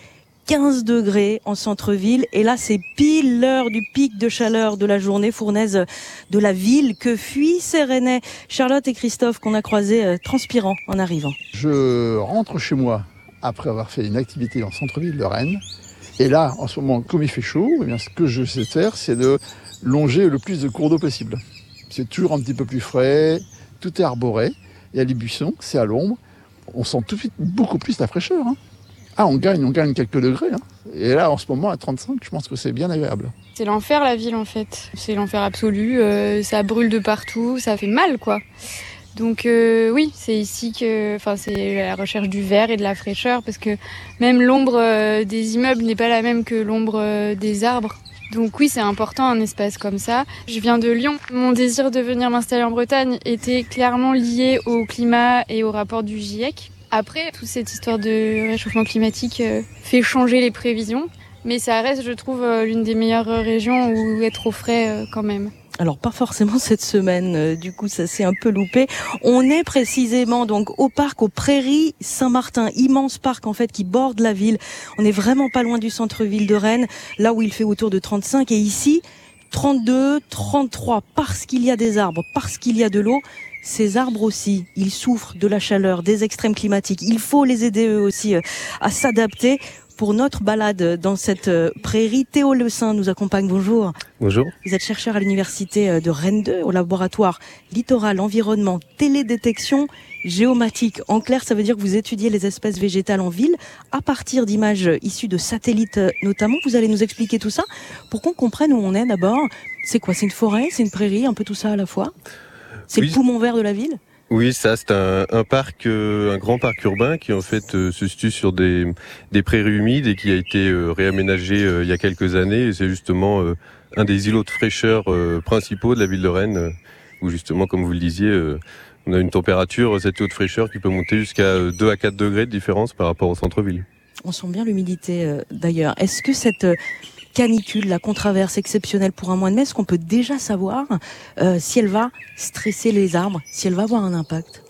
quinze degrés en centre-ville. Et là, c'est pile l'heure du pic de chaleur de la journée fournaise de la ville que fuient ces Rennais. Charlotte et Christophe qu'on a croisés euh, transpirants en arrivant. Je rentre chez moi après avoir fait une activité dans le centre-ville de Rennes. Et là, en ce moment, comme il fait chaud, eh bien, ce que je sais faire, c'est de longer le plus de cours d'eau possible. C'est toujours un petit peu plus frais, tout est arboré. Il y a les buissons, c'est à l'ombre. On sent tout de suite beaucoup plus la fraîcheur. Hein. Ah, on gagne, on gagne quelques degrés. Hein. Et là, en ce moment, à trente-cinq, je pense que c'est bien agréable. C'est l'enfer, la ville, en fait. C'est l'enfer absolu. Euh, ça brûle de partout, ça fait mal, quoi. Donc euh, oui, c'est ici que, enfin, c'est la recherche du vert et de la fraîcheur, parce que même l'ombre euh, des immeubles n'est pas la même que l'ombre euh, des arbres. Donc oui, c'est important un espace comme ça. Je viens de Lyon. Mon désir de venir m'installer en Bretagne était clairement lié au climat et au rapport du GIEC. Après, toute cette histoire de réchauffement climatique euh, fait changer les prévisions, mais ça reste, je trouve, euh, l'une des meilleures régions où être au frais euh, quand même. Alors pas forcément cette semaine, euh, du coup ça s'est un peu loupé. On est précisément donc au parc, aux Prairies Saint-Martin, immense parc en fait qui borde la ville. On est vraiment pas loin du centre-ville de Rennes, là où il fait autour de trente-cinq, et ici trente-deux, trente-trois, parce qu'il y a des arbres, parce qu'il y a de l'eau. Ces arbres aussi, ils souffrent de la chaleur, des extrêmes climatiques. Il faut les aider eux aussi euh, à s'adapter. Pour notre balade dans cette prairie, Théo Le Saint nous accompagne. Bonjour. Bonjour. Vous êtes chercheur à l'université de Rennes deux, au laboratoire littoral, environnement, télédétection géomatique. En clair, ça veut dire que vous étudiez les espèces végétales en ville à partir d'images issues de satellites notamment. Vous allez nous expliquer tout ça pour qu'on comprenne où on est d'abord. C'est quoi? C'est une forêt? C'est une prairie? Un peu tout ça à la fois? C'est oui. Le poumon vert de la ville? Oui, ça c'est un, un parc, euh, un grand parc urbain qui en fait euh, se situe sur des, des prairies humides et qui a été euh, réaménagé euh, il y a quelques années. Et c'est justement euh, un des îlots de fraîcheur euh, principaux de la ville de Rennes, euh, où justement, comme vous le disiez, euh, on a une température, cette îlot de fraîcheur qui peut monter jusqu'à deux à quatre degrés de différence par rapport au centre-ville. On sent bien l'humidité euh, d'ailleurs. Est-ce que cette euh, canicule, la qu'on traverse exceptionnelle pour un mois de mai, est-ce qu'on peut déjà savoir euh, si elle va stresser les arbres, si elle va avoir un impact?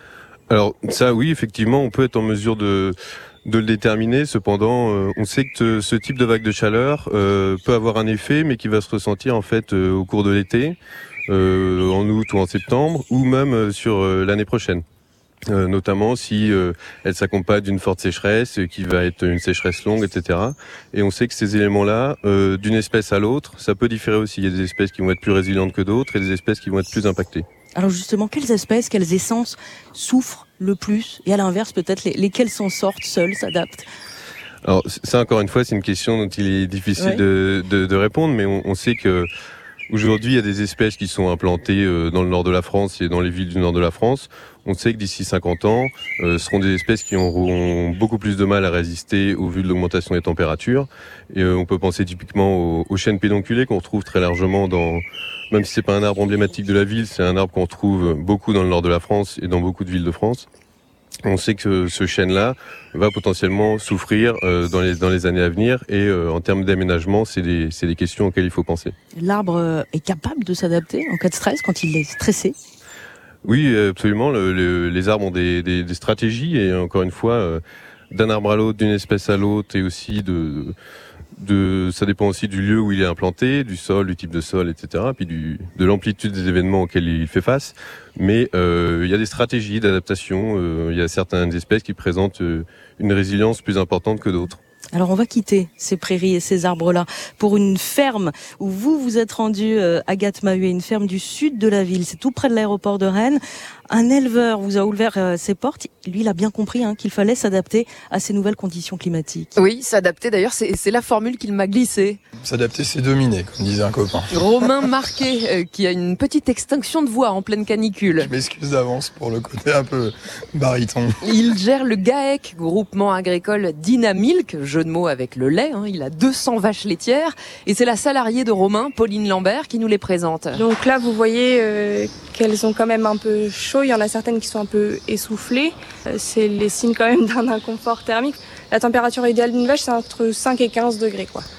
Alors ça, oui, effectivement, on peut être en mesure de de le déterminer. Cependant, euh, on sait que ce type de vague de chaleur euh, peut avoir un effet, mais qui va se ressentir en fait euh, au cours de l'été, euh, en août ou en septembre, ou même euh, sur euh, l'année prochaine. Euh, notamment si euh, elle s'accompagne d'une forte sécheresse, qui va être une sécheresse longue, et cetera. Et on sait que ces éléments-là, euh, d'une espèce à l'autre, ça peut différer aussi. Il y a des espèces qui vont être plus résilientes que d'autres et des espèces qui vont être plus impactées. Alors justement, quelles espèces, quelles essences souffrent le plus? Et à l'inverse, peut-être, les, lesquelles s'en sortent seules, s'adaptent? Alors ça, encore une fois, c'est une question dont il est difficile ouais. de, de, de répondre, mais on, on sait que aujourd'hui, il y a des espèces qui sont implantées dans le nord de la France et dans les villes du nord de la France. On sait que d'ici cinquante ans, euh, ce seront des espèces qui auront beaucoup plus de mal à résister au vu de l'augmentation des températures. Et euh, on peut penser typiquement aux, aux chênes pédonculés qu'on retrouve très largement dans, même si c'est pas un arbre emblématique de la ville, c'est un arbre qu'on retrouve beaucoup dans le nord de la France et dans beaucoup de villes de France. On sait que ce chêne-là va potentiellement souffrir euh, dans les dans les années à venir et euh, en termes d'aménagement, c'est des c'est des questions auxquelles il faut penser. L'arbre est capable de s'adapter en cas de stress quand il est stressé? Oui, absolument. Le, le, les arbres ont des, des, des stratégies et encore une fois, euh, d'un arbre à l'autre, d'une espèce à l'autre, et aussi de, de, ça dépend aussi du lieu où il est implanté, du sol, du type de sol, et cetera, puis du, de l'amplitude des événements auxquels il fait face. Mais euh, il y a des stratégies d'adaptation. Euh, il y a certaines espèces qui présentent euh, une résilience plus importante que d'autres. Alors on va quitter ces prairies et ces arbres-là pour une ferme où vous vous êtes rendu, euh, Agathe Mahuet, une ferme du sud de la ville. C'est tout près de l'aéroport de Rennes. Un éleveur vous a ouvert euh, ses portes. Lui, il a bien compris hein, qu'il fallait s'adapter à ces nouvelles conditions climatiques. Oui, s'adapter d'ailleurs, c'est, c'est la formule qu'il m'a glissée. S'adapter, c'est dominer, comme disait un copain. Romain Marquet, euh, qui a une petite extinction de voix en pleine canicule. Je m'excuse d'avance pour le côté un peu baryton. Il gère le GAEC, groupement agricole Dynamilk, jeu de mots avec le lait. Hein. Il a deux cents vaches laitières et c'est la salariée de Romain, Pauline Lambert, qui nous les présente. Donc là, vous voyez euh, qu'elles sont quand même un peu chaudes. Il y en a certaines qui sont un peu essoufflées. Euh, c'est les signes quand même d'un inconfort thermique. La température idéale d'une vache, c'est entre cinq et quinze degrés, quoi.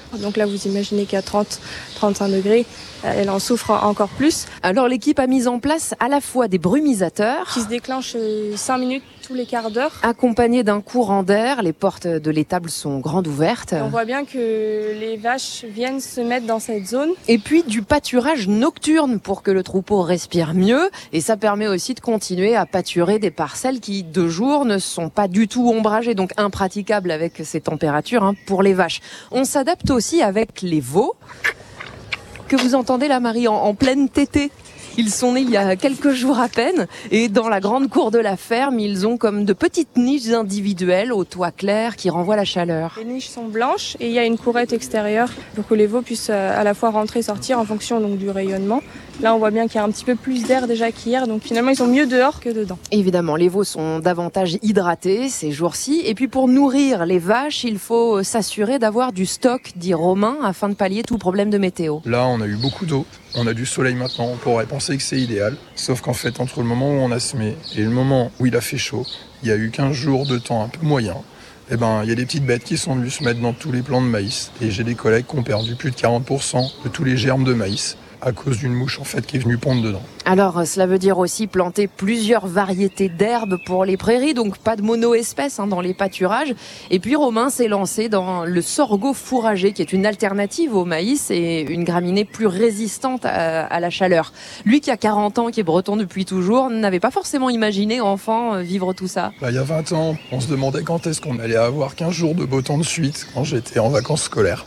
Donc là, vous imaginez qu'à trente à trente-cinq degrés, elle en souffre encore plus. Alors l'équipe a mis en place à la fois des brumisateurs qui se déclenchent cinq minutes tous les quarts d'heure, accompagnés d'un courant d'air. Les portes de l'étable sont grandes ouvertes. Et on voit bien que les vaches viennent se mettre dans cette zone. Et puis du pâturage nocturne pour que le troupeau respire mieux. Et ça permet aussi de continuer à pâturer des parcelles qui, de jour, ne sont pas du tout ombragées, donc impraticables avec ces températures hein, pour les vaches. On s'adapte aussi avec les veaux, que vous entendez là, Marie, en, en pleine tétée. Ils sont nés il y a quelques jours à peine et dans la grande cour de la ferme, ils ont comme de petites niches individuelles au toit clair qui renvoient la chaleur. Les niches sont blanches et il y a une courette extérieure pour que les veaux puissent à la fois rentrer et sortir en fonction donc, du rayonnement. Là, on voit bien qu'il y a un petit peu plus d'air déjà qu'hier, donc finalement, ils sont mieux dehors que dedans. Évidemment, les veaux sont davantage hydratés ces jours-ci. Et puis, pour nourrir les vaches, il faut s'assurer d'avoir du stock, dit Romain, afin de pallier tout problème de météo. Là, on a eu beaucoup d'eau, on a du soleil maintenant, on pourrait penser que c'est idéal. Sauf qu'en fait, entre le moment où on a semé et le moment où il a fait chaud, il y a eu quinze jours de temps un peu moyen. Eh ben, il y a des petites bêtes qui sont venues se mettre dans tous les plants de maïs. Et j'ai des collègues qui ont perdu plus de quarante pour cent de tous les germes de maïs à cause d'une mouche en fait qui est venue pondre dedans. Alors cela veut dire aussi planter plusieurs variétés d'herbes pour les prairies, donc pas de mono-espèces hein, dans les pâturages. Et puis Romain s'est lancé dans le sorgho fourragé qui est une alternative au maïs et une graminée plus résistante à, à la chaleur. Lui qui a quarante ans, qui est breton depuis toujours, n'avait pas forcément imaginé enfant vivre tout ça. Bah, il y a vingt ans, on se demandait quand est-ce qu'on allait avoir quinze jours de beau temps de suite quand j'étais en vacances scolaires.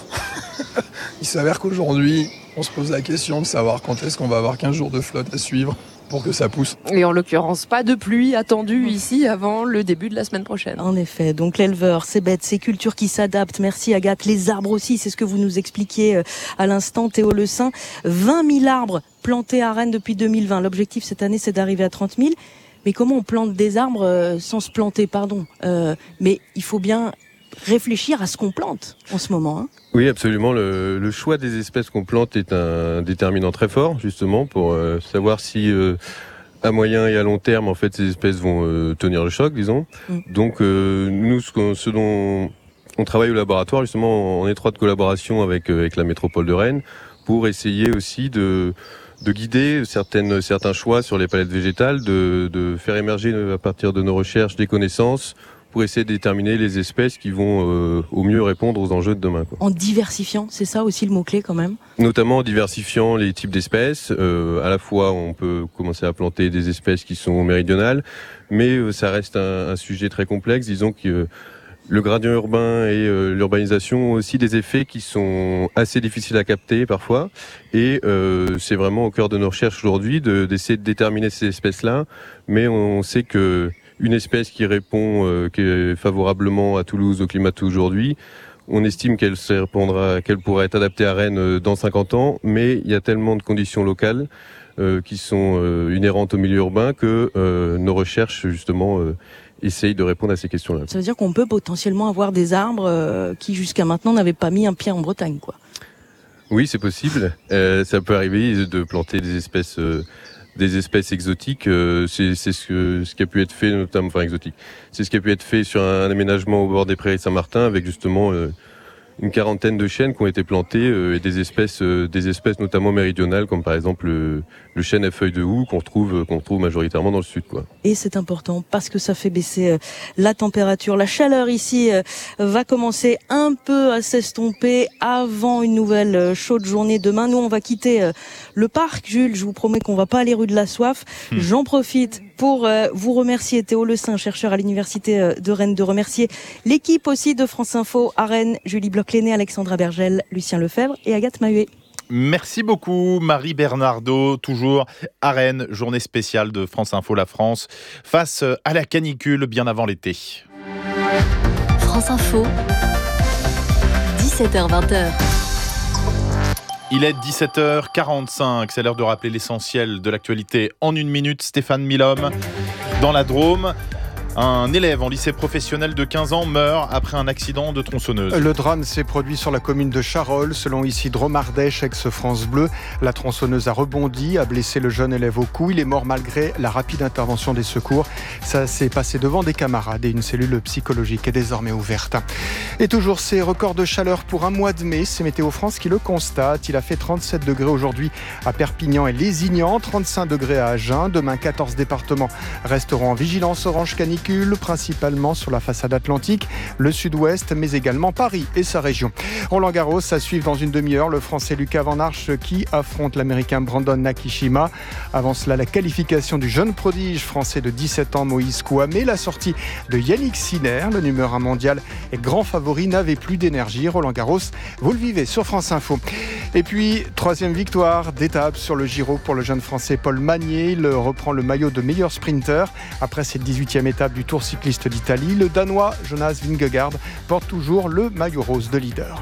Il s'avère qu'aujourd'hui, on se pose la question de savoir quand est-ce qu'on va avoir quinze jours de flotte à suivre pour que ça pousse. Et en l'occurrence, pas de pluie attendue ici avant le début de la semaine prochaine. En effet, donc l'éleveur, ces bêtes, ces cultures qui s'adaptent. Merci Agathe. Les arbres aussi, c'est ce que vous nous expliquiez à l'instant, Théo Le Saint. vingt mille arbres plantés à Rennes depuis deux mille vingt. L'objectif cette année, c'est d'arriver à trente mille. Mais comment on plante des arbres sans se planter, pardon euh, Mais il faut bien réfléchir à ce qu'on plante en ce moment. Hein. Oui, absolument. Le, le choix des espèces qu'on plante est un déterminant très fort, justement, pour euh, savoir si, euh, à moyen et à long terme, en fait, ces espèces vont euh, tenir le choc, disons. Mm. Donc, euh, nous, ce, ce dont on travaille au laboratoire, justement, en étroite collaboration avec, euh, avec la métropole de Rennes, pour essayer aussi de de guider certaines, certains choix sur les palettes végétales, de, de faire émerger à partir de nos recherches des connaissances pour essayer de déterminer les espèces qui vont euh, au mieux répondre aux enjeux de demain. Quoi. En diversifiant, c'est ça aussi le mot-clé quand même ? Notamment en diversifiant les types d'espèces. Euh, à la fois, on peut commencer à planter des espèces qui sont méridionales, mais euh, ça reste un, un sujet très complexe. Disons que euh, le gradient urbain et euh, l'urbanisation ont aussi des effets qui sont assez difficiles à capter parfois. Et euh, c'est vraiment au cœur de nos recherches aujourd'hui de, d'essayer de déterminer ces espèces-là. Mais on sait que une espèce qui répond euh, qui est favorablement à Toulouse, au climat d'aujourd'hui, on estime qu'elle se répondra, qu'elle pourrait être adaptée à Rennes dans cinquante ans, mais il y a tellement de conditions locales euh, qui sont euh, inhérentes au milieu urbain que euh, nos recherches, justement, euh, essayent de répondre à ces questions-là. Ça veut dire qu'on peut potentiellement avoir des arbres euh, qui, jusqu'à maintenant, n'avaient pas mis un pied en Bretagne, quoi. Oui, c'est possible. Euh, ça peut arriver de planter des espèces... Euh, des espèces exotiques, euh, c'est, c'est ce, que, ce qui a pu être fait, notamment, enfin exotique, c'est ce qui a pu être fait sur un, un aménagement au bord des prairies de Saint-Martin avec justement euh, une quarantaine de chênes qui ont été plantés euh, et des espèces, euh, des espèces notamment méridionales comme par exemple le, le chêne à feuilles de houx qu'on retrouve, qu'on retrouve majoritairement dans le sud, quoi. Et c'est important parce que ça fait baisser euh, la température. La chaleur ici euh, va commencer un peu à s'estomper avant une nouvelle euh, chaude journée demain. Nous, on va quitter euh, le parc. Jules, je vous promets qu'on va pas aller rue de la Soif. Mmh. J'en profite pour euh, vous remercier, Théo Le Saint, chercheur à l'université euh, de Rennes, de remercier l'équipe aussi de France Info à Rennes, Julie Bloch-Léné, Alexandra Bergel, Lucien Lefebvre et Agathe Mahuet. Merci beaucoup Marie Bernardo, toujours à Rennes, journée spéciale de France Info La France, face à la canicule bien avant l'été. France Info, dix-sept heures vingt. Il est dix-sept heures quarante-cinq, c'est l'heure de rappeler l'essentiel de l'actualité en une minute. Stéphane Milhomme, dans la Drôme. Un élève en lycée professionnel de quinze ans meurt après un accident de tronçonneuse. Le drame s'est produit sur la commune de Charolles. Selon Isidro Mardèche, ex-France Bleu, la tronçonneuse a rebondi, a blessé le jeune élève au cou. Il est mort malgré la rapide intervention des secours. Ça s'est passé devant des camarades et une cellule psychologique est désormais ouverte. Et toujours ces records de chaleur pour un mois de mai. C'est Météo France qui le constate. Il a fait trente-sept degrés aujourd'hui à Perpignan et Lézignan, trente-cinq degrés à Agen. Demain, quatorze départements resteront en vigilance orange canicule, principalement sur la façade atlantique, le sud-ouest, mais également Paris et sa région. Roland Garros, à suivre dans une demi-heure, le Français Lucas Van Arche qui affronte l'Américain Brandon Nakashima. Avant cela, la qualification du jeune prodige français de dix-sept ans, Moïse Kouamé. La sortie de Yannick Sinner, le numéro un mondial et grand favori, n'avait plus d'énergie. Roland Garros, vous le vivez sur France Info. Et puis, troisième victoire d'étape sur le Giro pour le jeune Français Paul Magnier. Il reprend le maillot de meilleur sprinter. Après cette dix-huitième étape du Tour cycliste d'Italie, le Danois Jonas Vingegaard porte toujours le maillot rose de leader.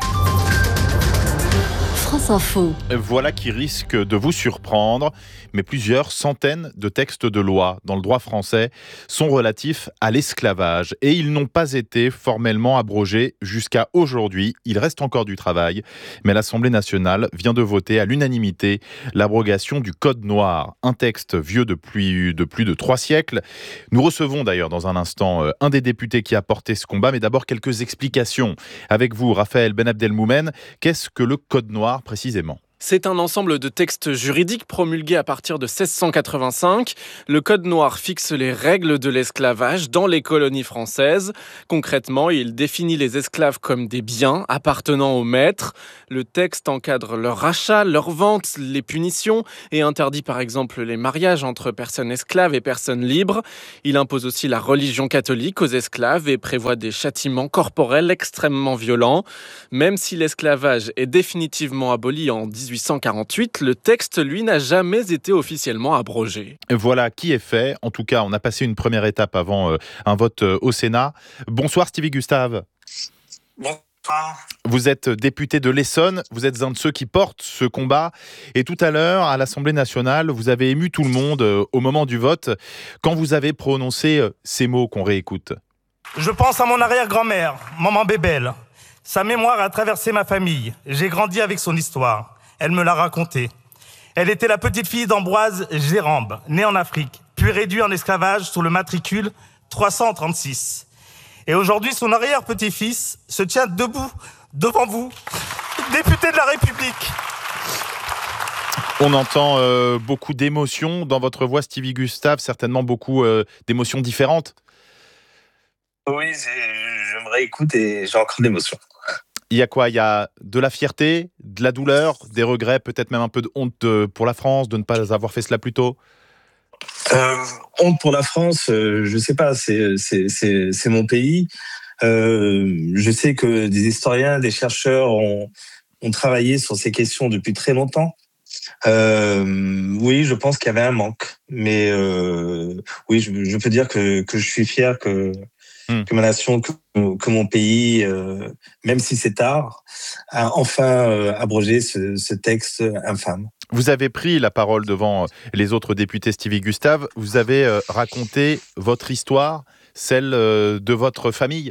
France Info. Voilà qui risque de vous surprendre, mais plusieurs centaines de textes de loi dans le droit français sont relatifs à l'esclavage et ils n'ont pas été formellement abrogés jusqu'à aujourd'hui. Il reste encore du travail, mais l'Assemblée nationale vient de voter à l'unanimité l'abrogation du Code noir, un texte vieux depuis de plus de trois siècles. Nous recevons d'ailleurs dans un instant un des députés qui a porté ce combat, mais d'abord quelques explications. Avec vous, Raphaël Ben Abdelmoumen, qu'est-ce que le Code noir précisément ? C'est un ensemble de textes juridiques promulgués à partir de seize cent quatre-vingt-cinq. Le Code noir fixe les règles de l'esclavage dans les colonies françaises. Concrètement, il définit les esclaves comme des biens appartenant au maître. Le texte encadre leur rachat, leur vente, les punitions et interdit par exemple les mariages entre personnes esclaves et personnes libres. Il impose aussi la religion catholique aux esclaves et prévoit des châtiments corporels extrêmement violents. Même si l'esclavage est définitivement aboli en dix-huit cent quarante-huit, le texte, lui, n'a jamais été officiellement abrogé. Voilà qui est fait. En tout cas, on a passé une première étape avant euh, un vote euh, au Sénat. Bonsoir Stevie Gustave. Bonsoir. Vous êtes député de l'Essonne, vous êtes un de ceux qui portent ce combat. Et tout à l'heure, à l'Assemblée nationale, vous avez ému tout le monde euh, au moment du vote, quand vous avez prononcé euh, ces mots qu'on réécoute. Je pense à mon arrière-grand-mère, maman Bébel. Sa mémoire a traversé ma famille. J'ai grandi avec son histoire. Elle me l'a raconté. Elle était la petite fille d'Ambroise Gérambe, née en Afrique, puis réduite en esclavage sous le matricule trois cent trente-six. Et aujourd'hui, son arrière-petit-fils se tient debout devant vous, député de la République. On entend euh, beaucoup d'émotions dans votre voix, Stevie Gustave, certainement beaucoup euh, d'émotions différentes. Oui, je me réécoute et j'ai encore d'émotions. Il y a quoi ? Il y a de la fierté, de la douleur, des regrets, peut-être même un peu de honte pour la France de ne pas avoir fait cela plus tôt ? euh, Honte pour la France, euh, je ne sais pas, c'est, c'est, c'est, c'est mon pays. Euh, je sais que des historiens, des chercheurs ont, ont travaillé sur ces questions depuis très longtemps. Euh, oui, je pense qu'il y avait un manque. Mais euh, oui, je, je peux dire que, que je suis fier que... que ma nation, que, que mon pays, euh, même si c'est tard, a enfin euh, abrogé ce, ce texte infâme. Vous avez pris la parole devant les autres députés, Stevie Gustave. Vous avez euh, raconté votre histoire, celle euh, de votre famille.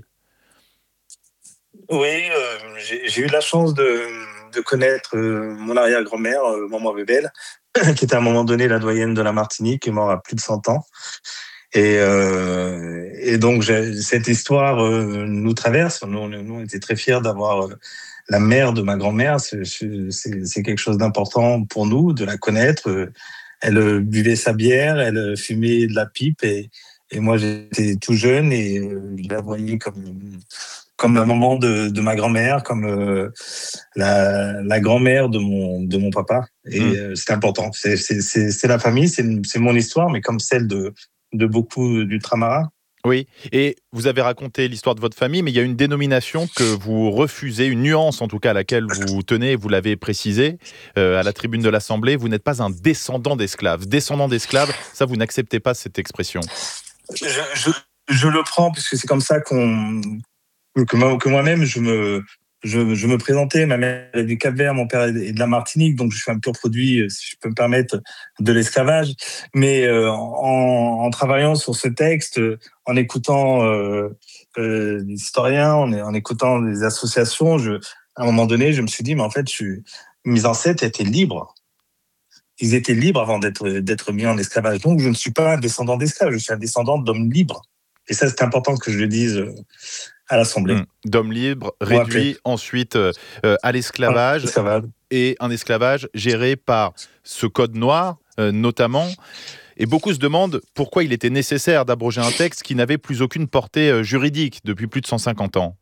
Oui, euh, j'ai, j'ai eu la chance de, de connaître euh, mon arrière-grand-mère, euh, maman Bébel, qui était à un moment donné la doyenne de la Martinique, qui est morte à plus de cent ans. Et, euh, et donc, j'ai, cette histoire euh, nous traverse. Nous, nous, on était très fiers d'avoir euh, la mère de ma grand-mère. C'est, c'est, c'est quelque chose d'important pour nous, de la connaître. Elle buvait sa bière, elle fumait de la pipe. Et, et moi, j'étais tout jeune et je la voyais comme, comme la maman de, de ma grand-mère, comme euh, la, la grand-mère de mon, de mon papa. Et mmh. euh, c'est important. C'est, c'est, c'est, c'est la famille, c'est, c'est mon histoire, mais comme celle de... de beaucoup d'ultramarins. Oui, et vous avez raconté l'histoire de votre famille, mais il y a une dénomination que vous refusez, une nuance en tout cas à laquelle vous tenez, vous l'avez précisé euh, à la tribune de l'Assemblée, vous n'êtes pas un descendant d'esclaves. Descendant d'esclaves, ça vous n'acceptez pas cette expression. Je, je, je le prends puisque c'est comme ça qu'on, que, moi, que moi-même je me, je, je me présentais, ma mère est du Cap-Vert, mon père est de la Martinique, donc je suis un pur produit, si je peux me permettre, de l'esclavage. Mais euh, en, en travaillant sur ce texte, en écoutant euh, euh, des historiens, en, en écoutant des associations, je, à un moment donné, je me suis dit, mais en fait, je, mes ancêtres étaient libres. Ils étaient libres avant d'être, d'être mis en esclavage. Donc, je ne suis pas un descendant d'esclaves, je suis un descendant d'hommes libres. Et ça, c'est important que je le dise à l'Assemblée. Mmh. D'hommes libres, réduits ensuite euh, à l'esclavage, ah, et un esclavage géré par ce code noir, euh, notamment. Et beaucoup se demandent pourquoi il était nécessaire d'abroger un texte qui n'avait plus aucune portée euh, juridique depuis plus de cent cinquante ans.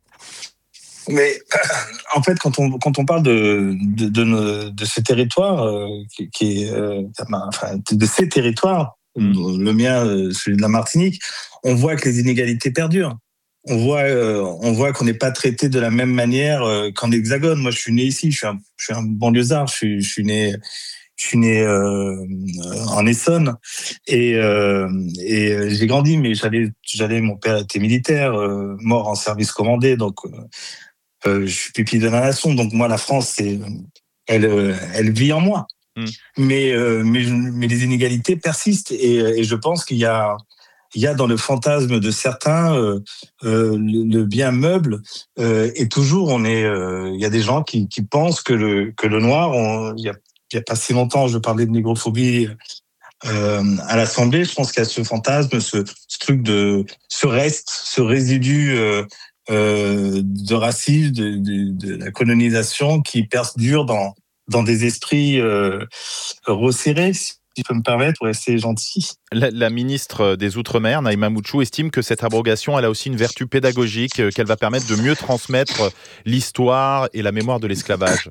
Mais en fait, quand on quand on parle de de de, de ce territoire euh, qui, qui est euh, enfin de ces territoires, mmh. le mien, celui de la Martinique, on voit que les inégalités perdurent. On voit euh, on voit qu'on n'est pas traité de la même manière euh, qu'en Hexagone. Moi, je suis né ici, je suis un je suis un banlieusard, je suis je suis né je suis né euh, en Essonne et euh, et j'ai grandi, mais j'allais j'allais mon père était militaire, euh, mort en service commandé, donc euh, Euh, je suis pupille de la nation, donc moi la France, c'est, elle, elle vit en moi. Mmh. Mais, euh, mais mais les inégalités persistent et, et je pense qu'il y a il y a dans le fantasme de certains euh, euh, le, le bien meuble euh, et toujours on est euh, il y a des gens qui qui pensent que le que le noir, on, il y a il y a pas si longtemps je parlais de négrophobie euh, à l'Assemblée, je pense qu'il y a ce fantasme, ce, ce truc de ce reste, ce résidu euh, Euh, de racisme, de, de, de la colonisation qui perdure dans, dans des esprits euh, resserrés, si je peux me permettre, pour rester gentil. La, la ministre des Outre-mer, Naïma Mouchou, estime que cette abrogation, elle a aussi une vertu pédagogique, qu'elle va permettre de mieux transmettre l'histoire et la mémoire de l'esclavage.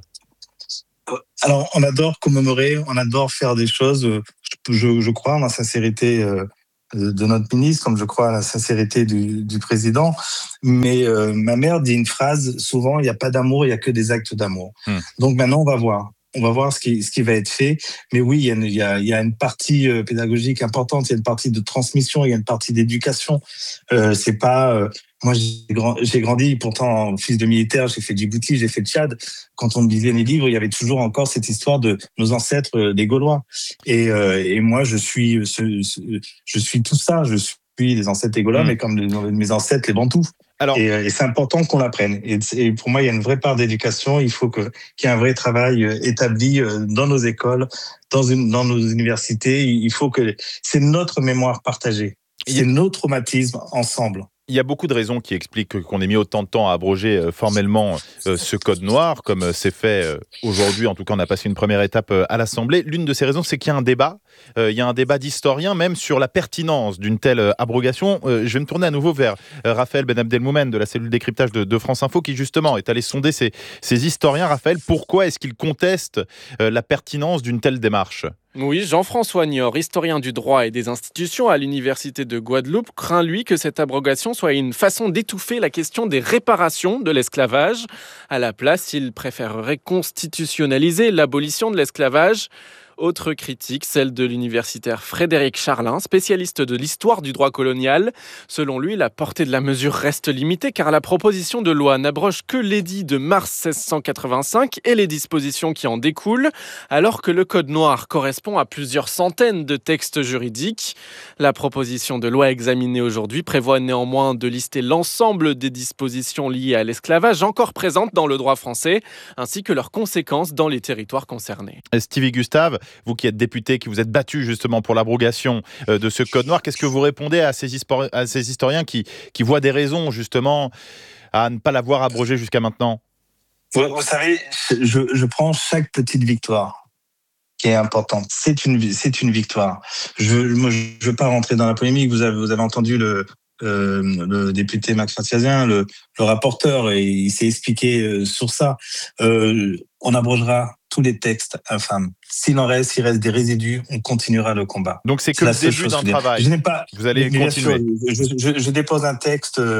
Alors, on adore commémorer, on adore faire des choses, je, je crois en la sincérité euh, de notre ministre, comme je crois à la sincérité du, du président. Mais euh, ma mère dit une phrase, souvent, il n'y a pas d'amour, il n'y a que des actes d'amour. Mmh. Donc maintenant, on va voir. On va voir ce qui, ce qui va être fait. Mais oui, il y a une, il y a, il y a une partie euh, pédagogique importante, il y a une partie de transmission, il y a une partie d'éducation. Euh, c'est pas... Euh, moi, j'ai, grand, j'ai grandi, pourtant, fils de militaire, j'ai fait Djibouti, j'ai fait Tchad. Quand on me lisait les livres, il y avait toujours encore cette histoire de nos ancêtres, euh, des Gaulois. Et, euh, et moi, je suis, ce, ce, je suis tout ça. Je suis les ancêtres des Gaulois, mmh. mais comme les, mes ancêtres, les Bantous. Alors, et, et c'est important qu'on l'apprenne. Et, et pour moi, il y a une vraie part d'éducation. Il faut que, qu'il y ait un vrai travail établi dans nos écoles, dans, une, dans nos universités. Il faut que c'est notre mémoire partagée. C'est a... nos traumatismes ensemble. Il y a beaucoup de raisons qui expliquent qu'on ait mis autant de temps à abroger euh, formellement euh, ce code noir, comme euh, c'est fait euh, aujourd'hui. En tout cas, on a passé une première étape euh, à l'Assemblée. L'une de ces raisons, c'est qu'il y a un débat. Euh, il y a un débat d'historiens, même sur la pertinence d'une telle euh, abrogation. Euh, je vais me tourner à nouveau vers euh, Raphaël Ben Abdelmoumen de la cellule décryptage de, de France Info, qui justement est allé sonder ces, ces historiens. Raphaël, pourquoi est-ce qu'ils contestent euh, la pertinence d'une telle démarche ? Oui, Jean-François Niort, historien du droit et des institutions à l'Université de Guadeloupe, craint lui que cette abrogation soit une façon d'étouffer la question des réparations de l'esclavage. À la place, il préférerait constitutionnaliser l'abolition de l'esclavage. Autre critique, celle de l'universitaire Frédéric Charlin, spécialiste de l'histoire du droit colonial. Selon lui, la portée de la mesure reste limitée car la proposition de loi n'abroge que l'édit de mars seize cent quatre-vingt-cinq et les dispositions qui en découlent, alors que le code noir correspond à plusieurs centaines de textes juridiques. La proposition de loi examinée aujourd'hui prévoit néanmoins de lister l'ensemble des dispositions liées à l'esclavage encore présentes dans le droit français, ainsi que leurs conséquences dans les territoires concernés. Stevie Gustave, vous qui êtes député, qui vous êtes battu justement pour l'abrogation de ce code noir, qu'est-ce que vous répondez à ces, histori- à ces historiens qui, qui voient des raisons justement à ne pas l'avoir abrogé jusqu'à maintenant ? Vous, vous savez, je, je prends chaque petite victoire qui est importante. C'est une, c'est une victoire. Je ne veux pas rentrer dans la polémique. Vous avez, vous avez entendu le, euh, le député Max Mathiasien, le, le rapporteur, et il s'est expliqué euh, sur ça. Euh, on abrogera tous les textes infâmes. S'il en reste, s'il reste des résidus, on continuera le combat. Donc c'est que c'est le début d'un travail. Je n'ai pas. Vous allez continuer. Sûr, je, je, je dépose un texte, euh,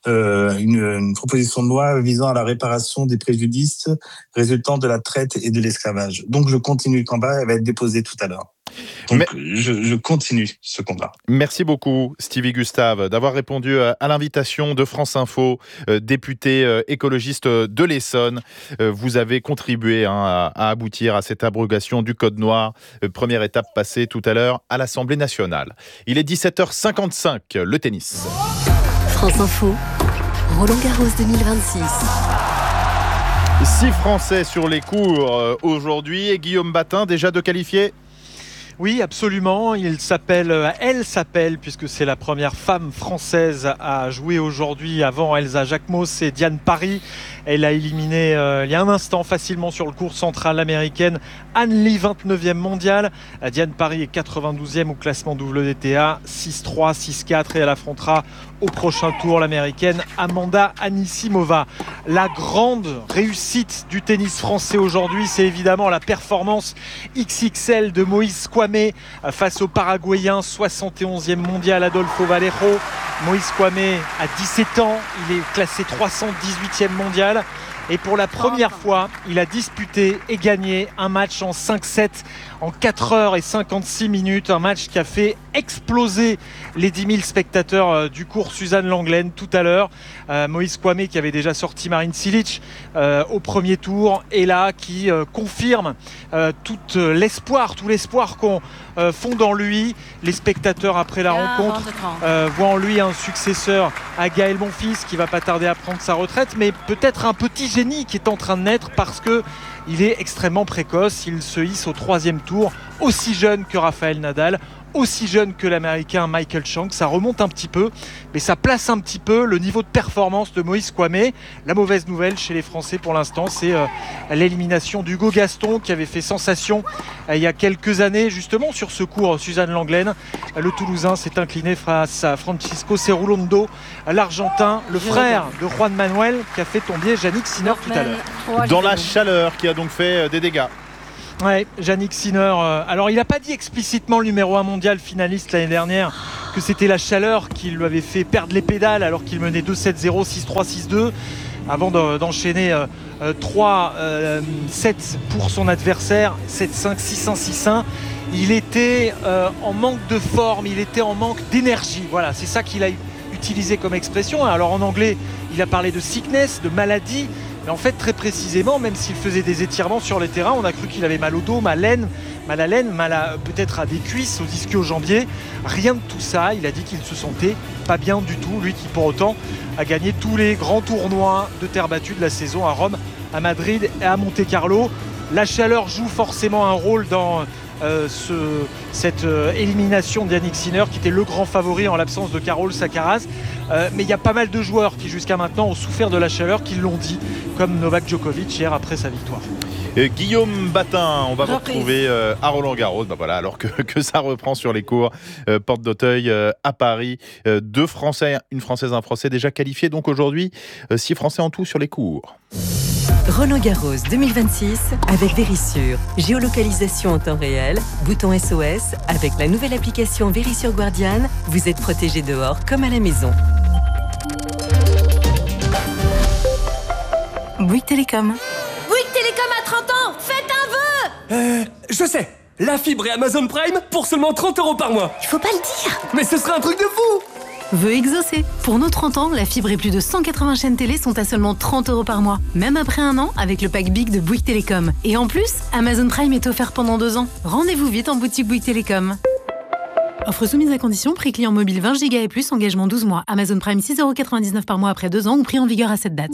une, une proposition de loi visant à la réparation des préjudices résultant de la traite et de l'esclavage. Donc je continue le combat. Elle va être déposée tout à l'heure. Donc, Mais... je, je continue ce combat. Merci beaucoup, Stevie Gustave, d'avoir répondu à l'invitation de France Info, député écologiste de l'Essonne. Vous avez contribué hein, à, à aboutir à cette abrogation du Code noir. Première étape passée tout à l'heure à l'Assemblée nationale. Il est dix-sept heures cinquante-cinq, le tennis. France Info, Roland-Garros deux mille vingt-six. Six Français sur les cours aujourd'hui et Guillaume Batin déjà de qualifiés. Oui, absolument. Il s'appelle, elle s'appelle, puisque c'est la première femme française à jouer aujourd'hui avant Elsa Jacquemot, c'est Diane Parry. Elle a éliminé euh, il y a un instant facilement sur le court central l'américaine An Lee, vingt-neuvième mondiale. Diane Parry est quatre-vingt-douzième au classement W T A, six trois, six quatre, et elle affrontera au prochain tour l'américaine Amanda Anisimova. La grande réussite du tennis français aujourd'hui, c'est évidemment la performance X X L de Moïse Kwame face au Paraguayen soixante et onzième mondial Adolfo Valero. Moïse Kwame a dix-sept ans, il est classé trois cent dix-huitième mondial. Et pour la première fois, il a disputé et gagné un match en cinq sept en quatre heures et cinquante-six minutes. Un match qui a fait exploser les dix mille spectateurs du cours Suzanne Lenglen tout à l'heure. Euh, Moïse Kwame qui avait déjà sorti Marin Cilic euh, au premier tour et là qui euh, confirme euh, tout l'espoir, tout l'espoir qu'on euh, fonde en lui. Les spectateurs après la ah, rencontre euh, voient en lui un successeur à Gaël Monfils qui va pas tarder à prendre sa retraite, mais peut-être un petit génie qui est en train de naître parce que il est extrêmement précoce. Il se hisse au troisième tour, aussi jeune que Rafael Nadal, aussi jeune que l'américain Michael Chang. Ça remonte un petit peu, mais ça place un petit peu le niveau de performance de Moïse Kwame. La mauvaise nouvelle chez les Français pour l'instant, c'est euh, l'élimination d'Hugo Gaston qui avait fait sensation euh, il y a quelques années justement sur ce cours Suzanne Lenglen. Euh, le Toulousain s'est incliné face à Francisco Cerrulondo, l'Argentin, le frère de Juan Manuel qui a fait tomber Jannik Sinner tout à l'heure. Dans la chaleur qui a donc fait des dégâts. Ouais, Jannik Sinner. Euh, alors, il n'a pas dit explicitement le numéro un mondial finaliste l'année dernière que c'était la chaleur qui lui avait fait perdre les pédales alors qu'il menait deux sept zéro, six trois, six deux avant de, d'enchaîner euh, euh, trois sept pour son adversaire, sept cinq, six un, six un. Il était euh, en manque de forme, il était en manque d'énergie. Voilà, c'est ça qu'il a utilisé comme expression. Alors, en anglais, il a parlé de sickness, de maladie. Mais en fait, très précisément, même s'il faisait des étirements sur les terrains, on a cru qu'il avait mal au dos, mal à l'aine, mal à l'aine, mal à, peut-être à des cuisses, aux ischio-jambiers. Rien de tout ça. Il a dit qu'il se sentait pas bien du tout. Lui qui, pour autant, a gagné tous les grands tournois de terre battue de la saison à Rome, à Madrid et à Monte-Carlo. La chaleur joue forcément un rôle dans euh, ce, cette euh, élimination de Jannik Sinner, qui était le grand favori en l'absence de Carol Sakaraz. Euh, mais il y a pas mal de joueurs qui jusqu'à maintenant ont souffert de la chaleur, qui l'ont dit, comme Novak Djokovic hier après sa victoire. Et Guillaume Batin, on va vous retrouver euh, à Roland-Garros. Bah voilà, alors que, que ça reprend sur les cours euh, Porte d'Auteuil euh, à Paris. Euh, deux Français, une Française, un Français déjà qualifiés. Donc aujourd'hui, euh, six Français en tout sur les cours. Roland-Garros deux mille vingt-six avec Vérissure. Géolocalisation en temps réel, bouton S O S. Avec la nouvelle application Vérissure Guardian, vous êtes protégé dehors comme à la maison. Bouygues Télécom. Bouygues Télécom a trente ans. Faites un vœu. Euh, je sais. La fibre et Amazon Prime pour seulement trente euros par mois. Il faut pas le dire. Mais ce serait un truc de fou. Vœu exaucé. Pour nos trente ans, la fibre et plus de cent quatre-vingts chaînes télé sont à seulement trente euros par mois. Même après un an, avec le pack Big de Bouygues Télécom. Et en plus, Amazon Prime est offert pendant deux ans. Rendez-vous vite en boutique Bouygues Télécom. Offre soumise à condition, prix client mobile vingt giga et plus, engagement douze mois. Amazon Prime six euros quatre-vingt-dix-neuf par mois après deux ans ou prix en vigueur à cette date.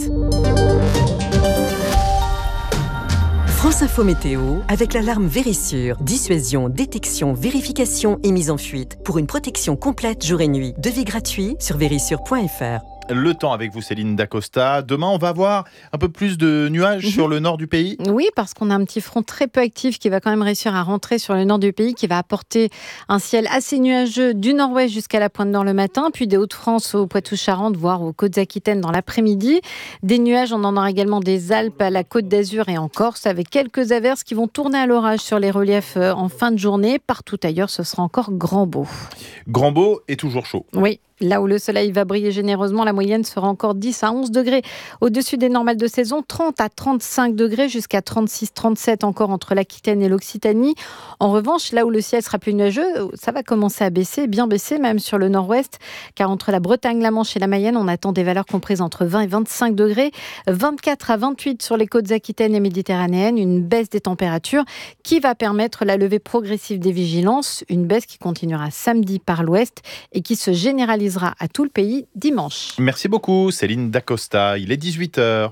France Info Météo avec l'alarme Vérissure. Dissuasion, détection, vérification et mise en fuite. Pour une protection complète jour et nuit. Devis gratuit sur vérissure point f r. Le temps avec vous, Céline Dacosta. Demain, on va avoir un peu plus de nuages mmh. sur le nord du pays. Oui, parce qu'on a un petit front très peu actif qui va quand même réussir à rentrer sur le nord du pays, qui va apporter un ciel assez nuageux du nord-ouest jusqu'à la Pointe-Nord le matin, puis des Hauts-de-France au Poitou-Charentes, voire aux Côtes-Aquitaines dans l'après-midi. Des nuages, on en aura également des Alpes à la Côte d'Azur et en Corse, avec quelques averses qui vont tourner à l'orage sur les reliefs en fin de journée. Partout ailleurs, ce sera encore grand beau. Grand beau et toujours chaud. Oui. Là où le soleil va briller généreusement, la moyenne sera encore dix à onze degrés au-dessus des normales de saison, trente à trente-cinq degrés jusqu'à trente-six trente-sept encore entre l'Aquitaine et l'Occitanie. En revanche, là où le ciel sera plus nuageux, ça va commencer à baisser, bien baisser même sur le nord-ouest, car entre la Bretagne, la Manche et la Mayenne, on attend des valeurs comprises entre vingt et vingt-cinq degrés, vingt-quatre à vingt-huit sur les côtes aquitaines et méditerranéennes, une baisse des températures qui va permettre la levée progressive des vigilances, une baisse qui continuera samedi par l'ouest et qui se généralisera à tout le pays dimanche. Merci beaucoup Céline Dacosta, il est dix-huit heures.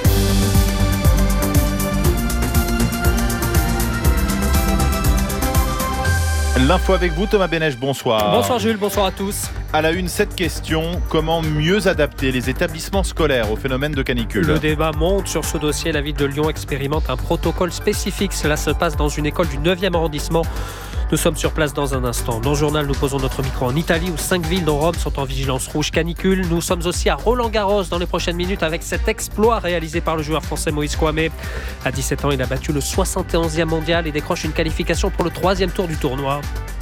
L'info avec vous, Thomas Bénèche, bonsoir. Bonsoir Jules, bonsoir à tous. À la une, cette question, comment mieux adapter les établissements scolaires au phénomène de canicule ? Le débat monte sur ce dossier. La ville de Lyon expérimente un protocole spécifique. Cela se passe dans une école du neuvième arrondissement. Nous sommes sur place dans un instant. Dans le journal, nous posons notre micro en Italie où cinq villes dont Rome sont en vigilance rouge canicule. Nous sommes aussi à Roland-Garros dans les prochaines minutes avec cet exploit réalisé par le joueur français Moïse Kouamé. À dix-sept ans, il a battu le soixante et onzième mondial et décroche une qualification pour le troisième tour du tournoi.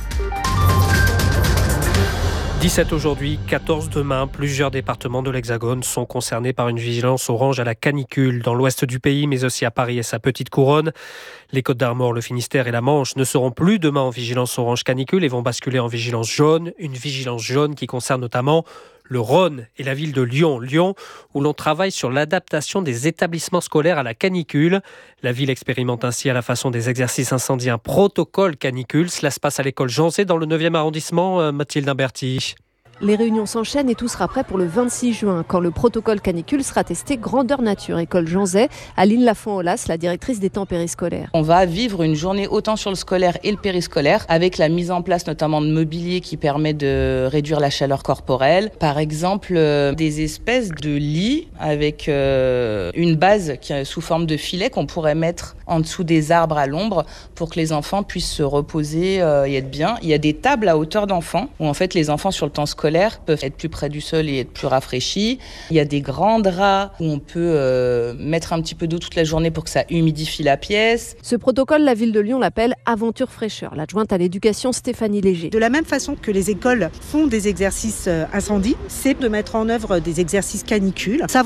dix-sept aujourd'hui, quatorze demain. Plusieurs départements de l'Hexagone sont concernés par une vigilance orange à la canicule dans l'ouest du pays, mais aussi à Paris et sa petite couronne. Les Côtes-d'Armor, le Finistère et la Manche ne seront plus demain en vigilance orange canicule et vont basculer en vigilance jaune. Une vigilance jaune qui concerne notamment le Rhône et la ville de Lyon. Lyon, où l'on travaille sur l'adaptation des établissements scolaires à la canicule. La ville expérimente ainsi à la façon des exercices incendies un protocole canicule. Cela se passe à l'école Jean Zay dans le neuvième arrondissement. Mathilde Imberti. Les réunions s'enchaînent et tout sera prêt pour le vingt-six juin, quand le protocole canicule sera testé grandeur nature. École Jean Zay, Aline Lafont-Olas, la directrice des temps périscolaires. On va vivre une journée autant sur le scolaire et le périscolaire, avec la mise en place notamment de mobilier qui permet de réduire la chaleur corporelle. Par exemple, euh, des espèces de lits avec euh, une base qui est sous forme de filet qu'on pourrait mettre en dessous des arbres à l'ombre pour que les enfants puissent se reposer euh, et être bien. Il y a des tables à hauteur d'enfants où en fait les enfants sur le temps scolaire peuvent être plus près du sol et être plus rafraîchis. Il y a des grands draps où on peut euh, mettre un petit peu d'eau toute la journée pour que ça humidifie la pièce. Ce protocole, la ville de Lyon l'appelle Aventure Fraîcheur. L'adjointe à l'éducation Stéphanie Léger. De la même façon que les écoles font des exercices incendie, c'est de mettre en œuvre des exercices canicules. Ça